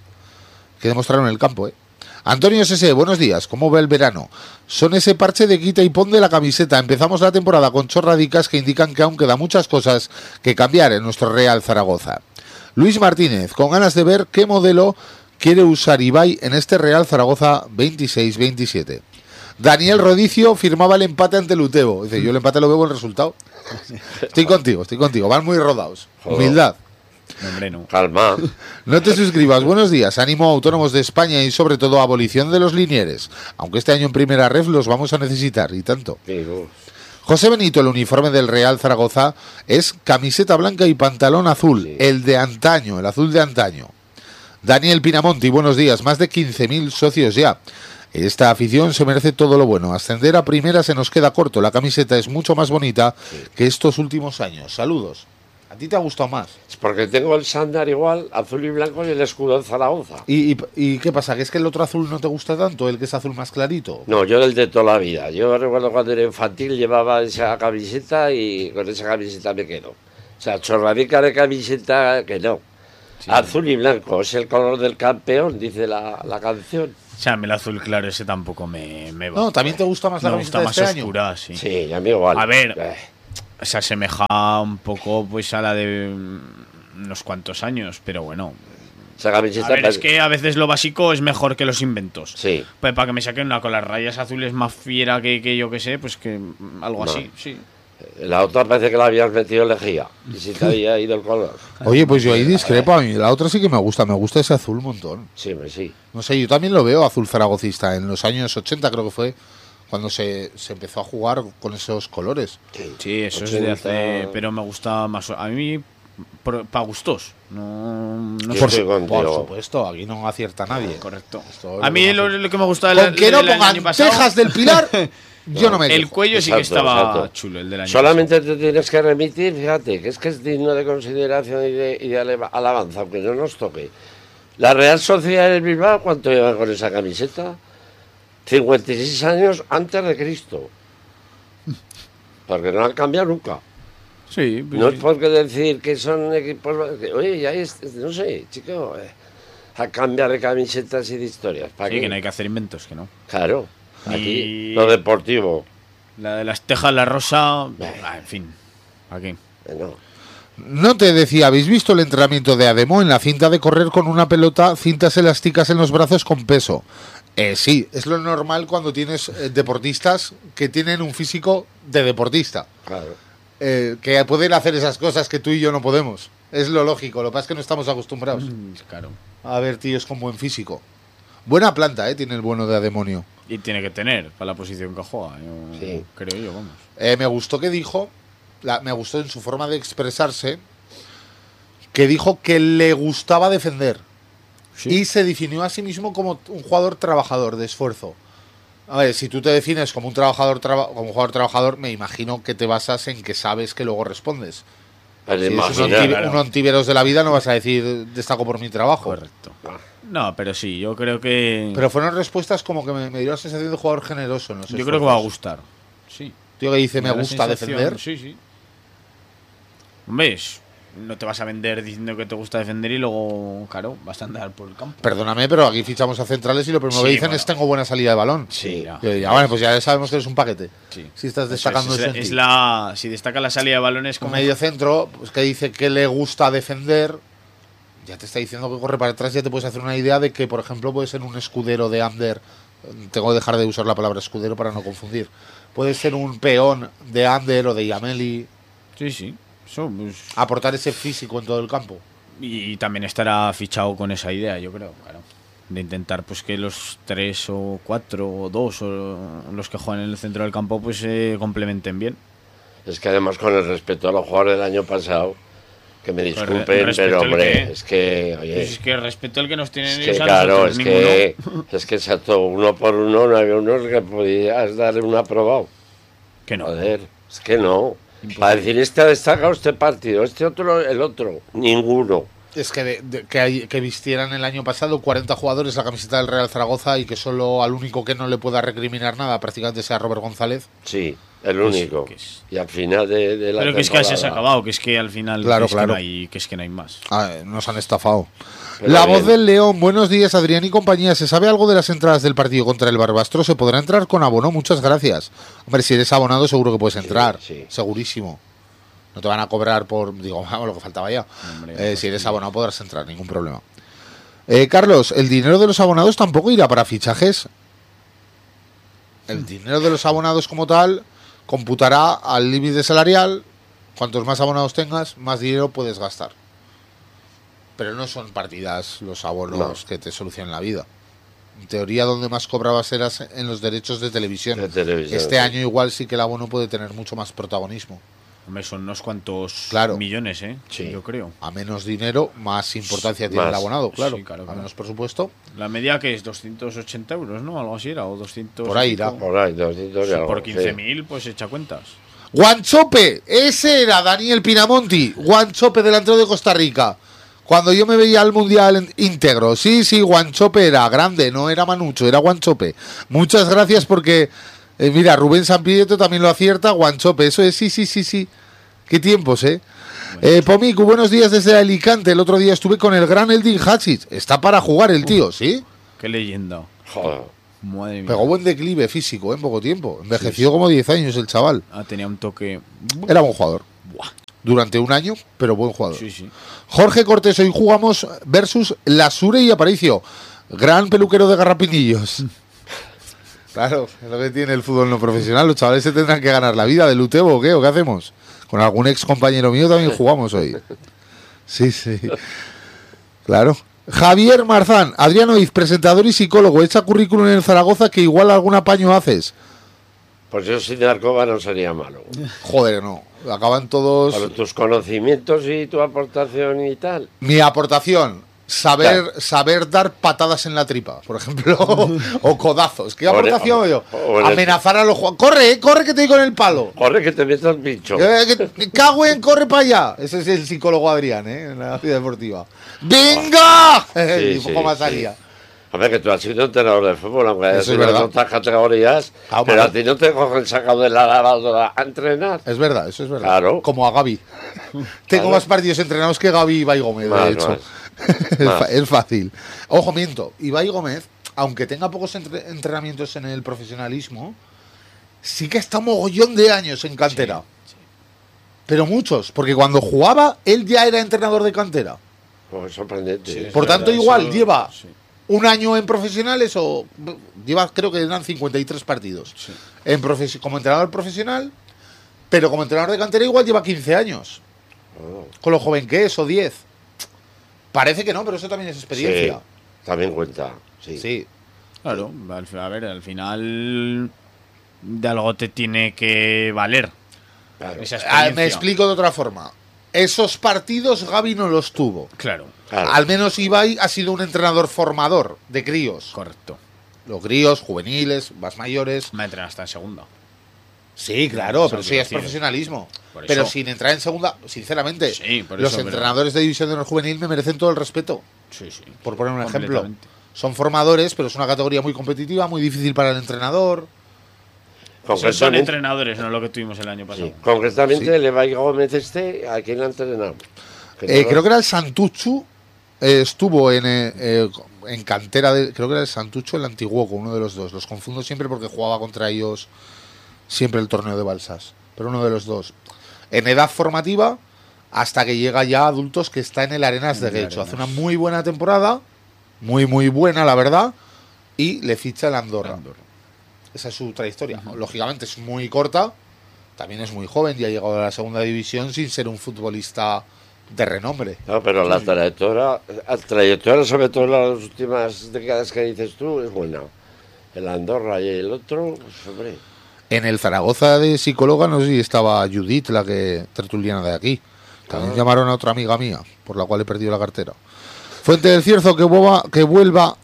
Que demostraron en el campo, ¿eh? Antonio S S, buenos días, ¿cómo va el verano? Son ese parche de quita y pon de la camiseta. Empezamos la temporada con chorradicas que indican que aún quedan muchas cosas que cambiar en nuestro Real Zaragoza. Luis Martínez, con ganas de ver qué modelo quiere usar Ibai en este Real Zaragoza veintiséis veintisiete. Daniel Rodicio firmaba el empate ante el Utebo. Dice, yo el empate lo veo buen resultado. Estoy contigo, estoy contigo. Van muy rodados. Joder. Humildad. No, hombre, no. Calma. No te suscribas. Buenos días. Ánimo a autónomos de España y sobre todo abolición de los linieres. Aunque este año en primera ref los vamos a necesitar y tanto. Digo, José Benito, el uniforme del Real Zaragoza es camiseta blanca y pantalón azul, Sí. el de antaño, el azul de antaño. Daniel Pinamonti, buenos días, más de quince mil socios ya. Esta afición se merece todo lo bueno. Ascender a primera se nos queda corto. La camiseta es mucho más bonita que estos últimos años. Saludos. ¿A ti te ha gustado más? es porque tengo el sándar igual, azul y blanco, y el escudo de Zaragoza. ¿Y, y, y qué pasa? ¿Que es que el otro azul no te gusta tanto? ¿El que es azul más clarito? No, yo el de toda la vida. Yo recuerdo cuando era infantil llevaba esa camiseta y con esa camiseta me quedo. O sea, chorradica de camiseta que no. Azul y blanco, es el color del campeón, dice la, la canción. O sea, a mí el azul claro ese tampoco me, me va. No, ¿también te gusta más la me camiseta gusta de más este año? oscura, sí. Sí, a mí igual. A ver, Eh, se asemeja un poco pues a la de mm, unos cuantos años, pero bueno. esa camiseta... A ver, es me- que a veces lo básico es mejor que los inventos. Sí. Pues para que me saquen una con las rayas azules más fiera que, que yo que sé, pues que mm, algo No. así, sí. La otra parece que la habías metido lejía. Y si te había ido el color. Oye, pues yo ahí discrepo. A mí la otra sí que me gusta. Me gusta ese azul un montón. Sí, me sí. No sé, yo también lo veo azul zaragocista. En los años ochenta creo que fue cuando se, se empezó a jugar con esos colores. Sí, eso es de ochenta. hace... Pero me gusta más... A mí, para gustos. No, no Yo sé. Por, estoy su- contigo. por supuesto, aquí no acierta nadie. Correcto. Esto es A lo mí que lo, más- lo que me gusta Con que no del año pongan pasado... Tejas del Pilar, yo no me El quejo. cuello sí que Exacto, estaba exacto. chulo, el del año Solamente te tienes que remitir, fíjate, que es que es digno de consideración y de, y de aleva- alabanza, aunque no nos toque. La Real Sociedad del Bilbao, ¿cuánto lleva con esa camiseta? cincuenta y seis años antes de Cristo. Porque no han cambiado nunca. pasado. Sí, pues No sí. es porque decir que son equipos... que, oye, ya es, no sé, chico, eh, a cambiar de camisetas y de historias. ¿Para Sí, qué? que no hay que hacer inventos, que no. Claro, aquí Y- lo deportivo. La de las tejas, la rosa... ah, en fin, aquí. eh, no. No te decía, ¿habéis visto el entrenamiento de Ademo en la cinta de correr con una pelota, cintas elásticas en los brazos con peso? Eh, sí, es lo normal cuando tienes eh, deportistas que tienen un físico de deportista. Claro. Eh, que pueden hacer esas cosas que tú y yo no podemos. Es lo lógico, lo que pasa es que no estamos acostumbrados Mm, Claro. a ver tíos con buen físico. Buena planta, ¿eh? Tiene el bueno de Ademonio. Y tiene que tener para la posición que juega, yo, Sí. creo yo, vamos. Eh, me gustó que dijo, la, me gustó en su forma de expresarse, que dijo que le gustaba defender. Sí. Y se definió a sí mismo como un jugador trabajador, de esfuerzo. A ver, si tú te defines como un trabajador traba- como un jugador trabajador, me imagino que te basas en que sabes que luego respondes. Pero Si eres un, imagina, anti- claro. un antiveros de la vida, no vas a decir destaco por mi trabajo. Correcto. No, pero sí, yo creo que. Pero fueron respuestas como que me, me dio la sensación de jugador generoso. En los yo creo que va a esfuerzos. gustar. Sí. Tío que dice, me da la gusta sensación- defender. Sí, sí. Hombre, es- no te vas a vender diciendo que te gusta defender y luego, claro, vas a andar por el campo. Perdóname, pero aquí fichamos a centrales y lo primero Sí, que dicen bueno. es tengo buena salida de balón. Sí. ya. Que ya, bueno, pues ya sabemos que eres un paquete. Sí. Si estás Eso destacando es, eso es, en es ti. la si destaca la salida de balones Un como medio centro, pues que dice que le gusta defender, ya te está diciendo que corre para atrás, ya te puedes hacer una idea de que, por ejemplo, puede ser un escudero de Ander. Tengo que dejar de usar la palabra escudero para no confundir. Puede ser un peón de Ander o de Yameli. Sí, sí. Eso, pues, Aportar ese físico en todo el campo. y, y también estará fichado con esa idea, yo creo, claro. De intentar pues que los tres o cuatro o dos o los que juegan en el centro del campo pues se complementen bien. Es que además con el respeto a los jugadores del año pasado, que me disculpen, Re- respeto pero el hombre, qué. es que, oye, Pues es que respeto el que nos tienen es ellos que a claro, nosotros, es ninguno. que, es que exacto, uno por uno no había unos que podías darle un aprobado. Que no. Joder, es que no. Imposible. Para decir, este ha destacado este partido, este otro, el otro, ninguno. Es que, de- de- que, hay- que vistieran el año pasado cuarenta jugadores la camiseta del Real Zaragoza y que solo al único que no le pueda recriminar nada prácticamente sea Robert González. Sí, el Pues, único. que es- Y al final de, de la Pero que es que así se ha temporada- acabado, que es que al final Claro, que es, claro. Que no hay, que es que no hay más. Ah, eh, nos han estafado. Pero La bien. voz del León, buenos días Adrián y compañía. ¿Se sabe algo de las entradas del partido contra el Barbastro? ¿Se podrá entrar con abono? Muchas gracias. Hombre, si eres abonado seguro que puedes entrar. sí. Segurísimo. No te van a cobrar por, digo, vamos, lo que faltaba ya. Hombre, Eh, pues si eres sí. abonado podrás entrar, ningún problema. Eh, Carlos, ¿el dinero de los abonados tampoco irá para fichajes? El dinero de los abonados como tal computará al límite salarial. Cuantos más abonados tengas, más dinero puedes gastar. Pero no son partidas los abonos No. que te solucionan la vida. En teoría, donde más cobrabas eras en los derechos de televisión. De televisión, este sí. año igual sí que el abono puede tener mucho más protagonismo. Hombre, son unos cuantos Claro. millones, ¿eh? Sí. Yo creo. A menos dinero, más importancia tiene el Más. abonado, claro. Sí, claro, A claro. menos presupuesto. La media que es doscientos ochenta euros, ¿no? Algo así era, o doscientos. Por ahí y pico. irá. Por ahí, doscientos y Sí, algo, por sí. quince mil, pues echa cuentas. Guanchope, ese era Daniel Pinamonti, Guanchope delantero de Costa Rica. Cuando yo me veía al Mundial en- íntegro, sí, sí, Guanchope era grande, no era Manucho, era Guanchope. Muchas gracias porque, eh, mira, Rubén Sampieto también lo acierta, Guanchope, eso es, sí, sí, sí, sí. Qué tiempos, ¿eh? eh Pomicu, buenos días desde Alicante. El otro día estuve con el gran Eldin Hatchis. Está para jugar el tío, ¿sí? Qué leyenda. Joder. Madre mía. Pegó buen declive físico ¿eh? en poco tiempo. Envejeció como diez años el chaval. Ah, tenía un toque. Era buen jugador. Buah. Durante un año, pero buen jugador. Sí, sí. Jorge Cortés, hoy jugamos versus Lasure y Aparicio. Gran peluquero de garrapinillos. Claro, es lo que tiene el fútbol no profesional. Los chavales se tendrán que ganar la vida del Utebo, ¿o qué? ¿O qué hacemos? Con algún ex compañero mío también jugamos hoy. Sí, sí. Claro. Javier Marzán, Adrián Oiz, presentador y psicólogo. Echa currículum en el Zaragoza que igual algún apaño haces. Pues yo sin Arcoba no sería malo. Joder, no. Acaban todos... Por tus conocimientos y tu aportación y tal. Mi aportación, saber, Claro. saber dar patadas en la tripa, por ejemplo, o codazos. ¿Qué O en- aportación o- yo? o en el- Amenazar a los jugadores. ¡Corre, eh, corre que te doy con el palo! Corre que te metas bicho. Eh, que- que cago en, corre para allá. Ese es el psicólogo Adrián, ¿eh? En la vida deportiva. ¡Venga! y un Sí, poco sí, más sí. salía. Hombre, que tú has sido entrenador de fútbol, aunque hayas Eso es sido en verdad. otras categorías, Ah, pero vale. a ti no te cogen sacado de la lavadora a entrenar. Es verdad, eso es verdad. Claro. Como a Gaby. Tengo Claro. más partidos entrenados que Gaby y Ibai Gómez, Más, de hecho. más. es, Más. fa- es fácil. Ojo, miento. Ibai Gómez, aunque tenga pocos entre- entrenamientos en el profesionalismo, sí que está mogollón de años en cantera. Pero muchos, porque cuando jugaba, él ya era entrenador de cantera. Pues sorprendente. Sí, ¿eh? Por es tanto, verdad, igual eso- lleva sí. un año en profesionales o lleva, creo que eran cincuenta y tres partidos Sí. en profes- como entrenador profesional, pero como entrenador de cantera igual lleva quince años. Oh, Con lo joven que es, o diez. Parece que no, pero eso también es experiencia. sí, también cuenta. Sí. Sí. Claro, al- a ver, al final de algo te tiene que valer. Claro. Esa Ah, experiencia. me explico de otra forma. Esos partidos Gavi no los tuvo. Claro, Claro. Al menos Ibai ha sido un entrenador formador de críos. correcto. Los críos, juveniles, más mayores. Me ha entrenado hasta en segunda. Sí, claro, Eso pero sí quiero es decir. profesionalismo. Por Pero eso. sin entrar en segunda, sinceramente, Sí, por los eso, pero- entrenadores de división de honor juvenil me merecen todo el respeto. Sí, sí. Por poner un ejemplo. Completamente. Son formadores, pero es una categoría muy competitiva, muy difícil para el entrenador. Esos son Concretamente, entrenadores, no lo que tuvimos el año pasado. sí, concretamente Sí. el Ibai Gómez este, ¿a quién le ha entrenado? Que no Eh, lo- creo que era el Santuchu, eh, estuvo en, eh, eh, en cantera, de, creo que era el Santuchu o el Antiguoco, uno de los dos. Los confundo siempre porque jugaba contra ellos siempre el torneo de Balsas, pero uno de los dos. En edad formativa, hasta que llega ya a adultos, que está en el Arenas de En el Guecho. Hace Arenas. una muy buena temporada, muy, muy buena, la verdad, y le ficha el Andorra. Andorra. Esa es su trayectoria. Lógicamente es muy corta, también es muy joven y ha llegado a la segunda división sin ser un futbolista de renombre. No, pero la trayectoria, la trayectoria, sobre todo en las últimas décadas que dices tú, es buena. El Andorra y el otro, pues, hombre. En el Zaragoza de psicóloga, no sé si estaba Judith, la que tertuliana de aquí. También Ah. llamaron a otra amiga mía, por la cual he perdido la cartera. Fuente del Cierzo, que vuelva, que vuelva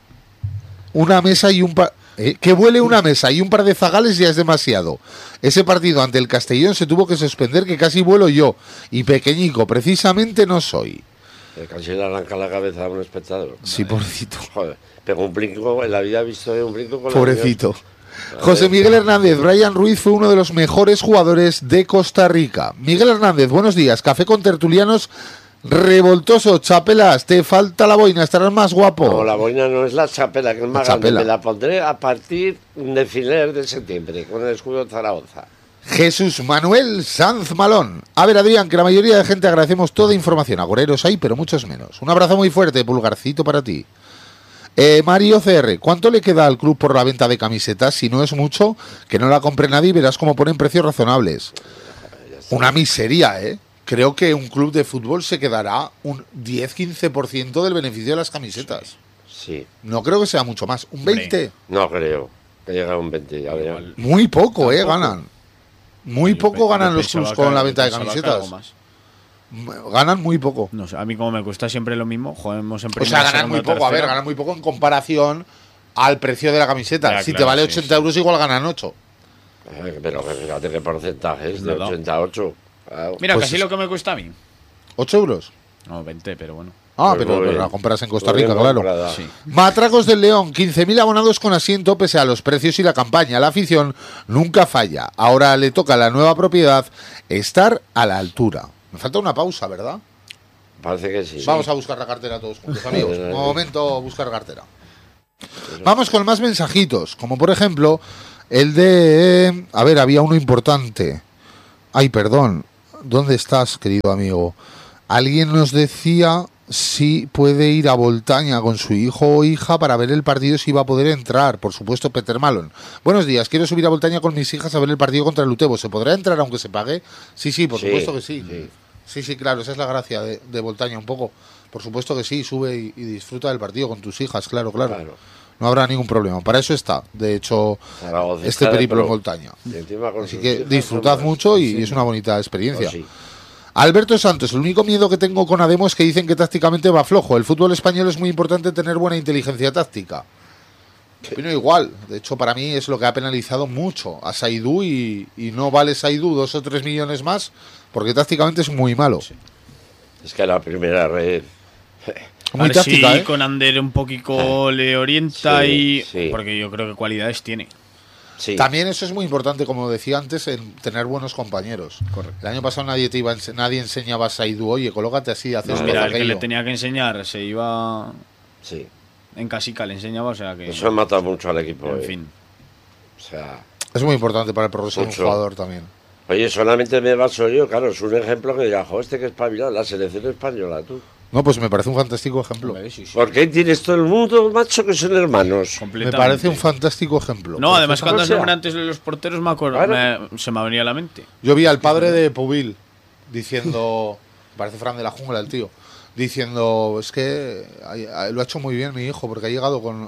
una mesa y un par... eh, que vuele una mesa y un par de zagales ya es demasiado. Ese partido ante el Castellón se tuvo que suspender, que casi vuelo yo. Y pequeñico, precisamente no soy. Que casi le arranca la cabeza a un espectador. Sí, pobrecito. Joder, pegó un brinco, en la vida he visto un brinco con Pobrecito. la José Miguel Hernández, Brian Ruiz fue uno de los mejores jugadores de Costa Rica. Miguel Hernández, buenos días. Café con tertulianos revoltoso. Chapelas, te falta la boina, estarás más guapo. No, la boina no es la chapela, que es más La grande. chapela. Me la pondré a partir de finales de septiembre, con el escudo de Zaragoza. Jesús Manuel Sanz Malón. A ver, Adrián, que la mayoría de gente agradecemos toda información. Agoreros hay, pero muchos menos. Un abrazo muy fuerte, pulgarcito para ti. Eh, Mario C R, ¿cuánto le queda al club por la venta de camisetas? Si no es mucho, que no la compre nadie y verás cómo ponen precios razonables. Una miseria, ¿eh? Creo que un club de fútbol se quedará un diez a quince por ciento del beneficio de las camisetas. Sí, No creo que sea mucho más. ¿Un Hombre. veinte? no creo que llegue a un veinte. Ya verán. Igual. Muy poco, ¿eh? Tampoco. Ganan. Muy Yo poco pe- ganan yo los pensaba clubs que- con la yo venta de pensaba que camisetas. algo más. Ganan muy poco. No sé, a mí como me cuesta siempre lo mismo, jugamos en O primera, sea, ganan segunda, muy poco. A ver, tercera. ganan muy poco en comparación al precio de la camiseta. Ya, si te claro, vale sí, ochenta sí. euros, igual ganan ocho. Eh, Pero fíjate qué porcentaje es de Nada. ochenta y ocho. Claro. Mira, Pues casi es- lo que me cuesta a mí. ¿ocho euros? No, veinte, pero bueno. Ah, Pues pero, muy pero bien. la compras en Costa Muy bien Rica, claro. comprada. Sí. Matracos del León, quince mil abonados con asiento pese a los precios y la campaña. La afición nunca falla. Ahora le toca a la nueva propiedad estar a la altura. Me falta una pausa, ¿verdad? Parece que sí. Vamos a buscar la cartera todos juntos, amigos. Sí. Un momento, buscar cartera. Vamos con más mensajitos, como por ejemplo el de... A ver, había uno importante. Ay, perdón. ¿Dónde estás, querido amigo? Alguien nos decía si puede ir a Voltaña con su hijo o hija para ver el partido, si va a poder entrar. Por supuesto, Peter Malon. Buenos días, quiero subir a Voltaña con mis hijas a ver el partido contra el Utebo. ¿Se podrá entrar aunque se pague? Sí, sí, por Sí, supuesto que sí. sí. Sí, sí, claro, esa es la gracia de, de Voltaña un poco. Por supuesto que sí, sube y, y disfruta del partido con tus hijas, claro, claro, Claro. No habrá ningún problema. Para eso está, de hecho, Zaragoza este está de periplo en pro. Voltaña. Y encima con Así sus que hijas disfrutad son mucho y, más. y es una bonita experiencia. Pues sí. Alberto Santos, el único miedo que tengo con Ademo es que dicen que tácticamente va flojo. El fútbol español es muy importante tener buena inteligencia táctica. Opino igual. De hecho, para mí es lo que ha penalizado mucho a Saidú y, y no vale Saidú dos o tres millones más porque tácticamente es muy malo. Es que la primera red. Muy A ver táctica, si ¿eh? con Ander un poquito le orienta Sí, y... sí. Porque yo creo que cualidades tiene. Sí. También eso es muy importante, como decía antes, en tener buenos compañeros. Correcto. El año pasado nadie te iba a ense- nadie enseñaba a Saidú, oye, colócate así, haces No, esto, Mira, el que aquello. le tenía que enseñar se iba Sí. en casica, le enseñaba, o sea que... Eso mata mucho al equipo. En eh. fin. O sea. Es muy importante para el progreso de un Mucho. jugador también. Oye, solamente me baso yo, claro, es un ejemplo que diga, jo, este que es espabilado, la selección española, tú. No, pues me parece un fantástico ejemplo. Hombre, sí, sí. ¿Por qué tienes todo el mundo, macho, que son hermanos? Me Completamente. parece un fantástico ejemplo. No, además cuando O has sea, nombrado antes los porteros me acuerdo, claro. me- se me venía a la mente. Yo vi al padre de Pubil diciendo, parece Fran de la Jungla el tío, diciendo, es que ay- ay, lo ha hecho muy bien mi hijo porque ha llegado con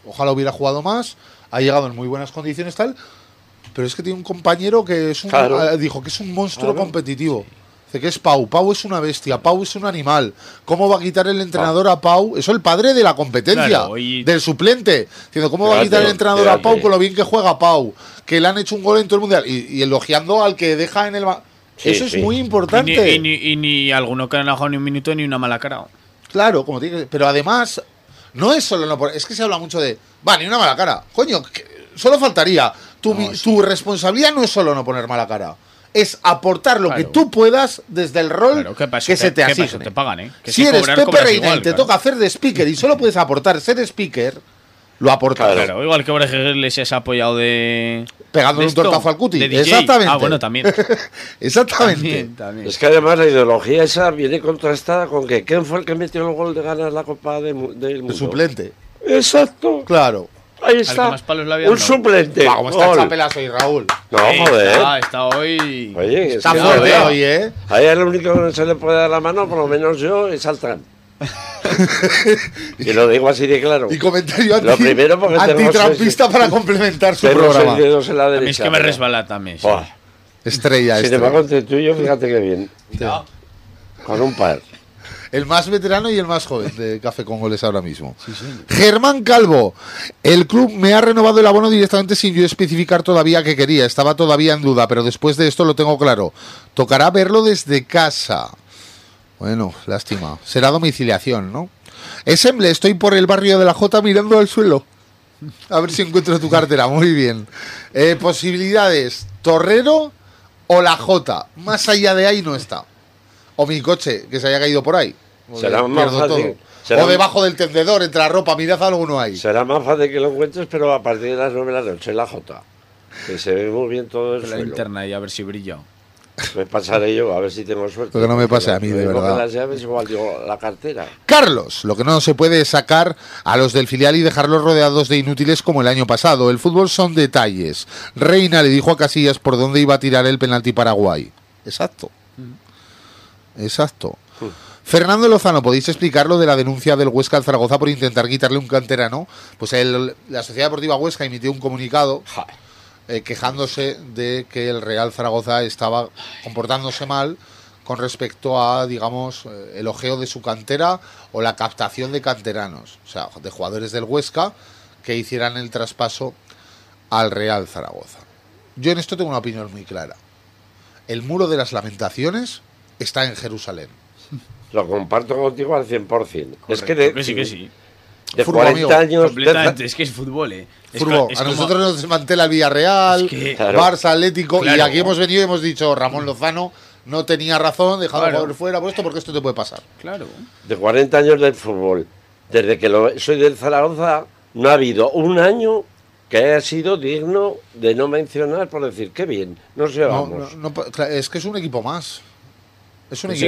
ojalá hubiera jugado más, ha llegado en muy buenas condiciones tal, pero es que tiene un compañero que es un, Claro. dijo que es un monstruo Claro. competitivo. Dice que es Pau, Pau es una bestia, Pau es un animal. ¿Cómo va a quitar el entrenador a Pau? Eso el padre de la competencia, Claro, y- del suplente. Diciendo, ¿cómo va a Fíjate, quitar el entrenador a Pau fíjate. con lo bien que juega Pau? Que le han hecho un gol en todo el mundial. Y, y elogiando al que deja en el... ba- Sí, Eso es sí. muy Y importante. ni, y, ni, y ni alguno que no ha jugado ni un minuto ni una mala cara. Claro, como te digo, pero además, no es solo no por- es que se habla mucho de, va, ni una mala cara. Coño, que- solo faltaría. Tu, mi- tu responsabilidad no es solo no poner mala cara. Es aportar lo Claro. que tú puedas desde el rol Claro, ¿qué pasa? que se te ¿Qué pasa? asigne. Te pagan, ¿eh? Que Si si eres cobrar, Pepe cobras Reina igual, y te claro. toca hacer de speaker y solo puedes aportar ser speaker, lo aportas. Claro, igual que Borja Iglesias ha apoyado de. Pegándole de un esto, tortazo al cuti. de D J. Exactamente. Ah, bueno, también. Exactamente. También, también. Es que además la ideología esa viene contrastada con que ¿quién fue el que metió el gol de ganar la Copa de mu- del Mundo? El suplente. Exacto. Claro. Ahí Al está. que más palos le habían Un dado. suplente. Va, como está Gol. chapelazo y Raúl. No, Eh, joder. Está, está hoy. Oye, es Está que, fuerte joder, hoy, ¿eh? Ahí el único que no se le puede dar la mano, por lo menos yo, es al Trump. Y lo digo así de claro. Y comentario anti, Lo primero porque tengo antitrampista seis- para complementar su Tengo programa. seis dedos en la A mí derecha. es que me pero- resbala también. sí. Buah. Estrella, Sin estrella. embargo, entre tú y yo, fíjate que bien. Cuidado. Con un par. El más veterano y el más joven de Café con Goles ahora mismo. Germán Calvo. El club me ha renovado el abono directamente sin yo especificar todavía qué quería. Estaba todavía en duda, pero después de esto lo tengo claro. Tocará verlo desde casa. Bueno, lástima. Será domiciliación, ¿no? Esemble, estoy por el barrio de la Jota mirando al suelo. A ver si encuentro tu cartera. Muy bien. Eh, posibilidades. Torrero o la Jota. Más allá de ahí no está. O mi coche, que se haya caído por ahí. Será Porque más pierdo fácil. todo. Será- O debajo del tendedor, entre la ropa, mirad alguno ahí. Será más fácil que lo encuentres, pero a partir de las nueve de la noche, la J. Que se ve muy bien todo el La suelo. linterna y a ver si brilla. Me pasaré yo, a ver si tengo suerte. Lo que no me Porque pase a mí, lo de mismo verdad. que las llaves, igual digo, la cartera. Carlos, lo que no se puede es sacar a los del filial y dejarlos rodeados de inútiles como el año pasado. El fútbol son detalles. Reina le dijo a Casillas por dónde iba a tirar el penalti Paraguay. Exacto. Exacto. Fernando Lozano, ¿podéis explicar lo de la denuncia del Huesca al Zaragoza por intentar quitarle un canterano? Pues el- la Sociedad Deportiva Huesca emitió un comunicado eh, quejándose de que el Real Zaragoza estaba comportándose mal con respecto a, digamos, eh, el ojeo de su cantera o la captación de canteranos, o sea, de jugadores del Huesca que hicieran el traspaso al Real Zaragoza. Yo en esto tengo una opinión muy clara. El muro de las lamentaciones está en Jerusalén. Lo comparto contigo al cien por ciento. Es que de, Correcto, que sí, que sí. de Fútbol, cuarenta amigo. años... Completamente. Es que es fútbol, ¿eh? Es Fútbol. co- es A como- nosotros nos desmantela el Villarreal, Es que- Claro. Barça, Atlético, y Claro. aquí hemos venido y hemos dicho, Ramón Lozano no tenía razón, dejado Claro. a jugador fuera por esto, porque esto te puede pasar. Claro. de cuarenta años del fútbol, desde que lo, soy del Zaragoza, no ha habido un año que haya sido digno de no mencionar por decir, qué bien, nos No, llevamos. no, no, es que es un equipo más. Es un Sí, equipo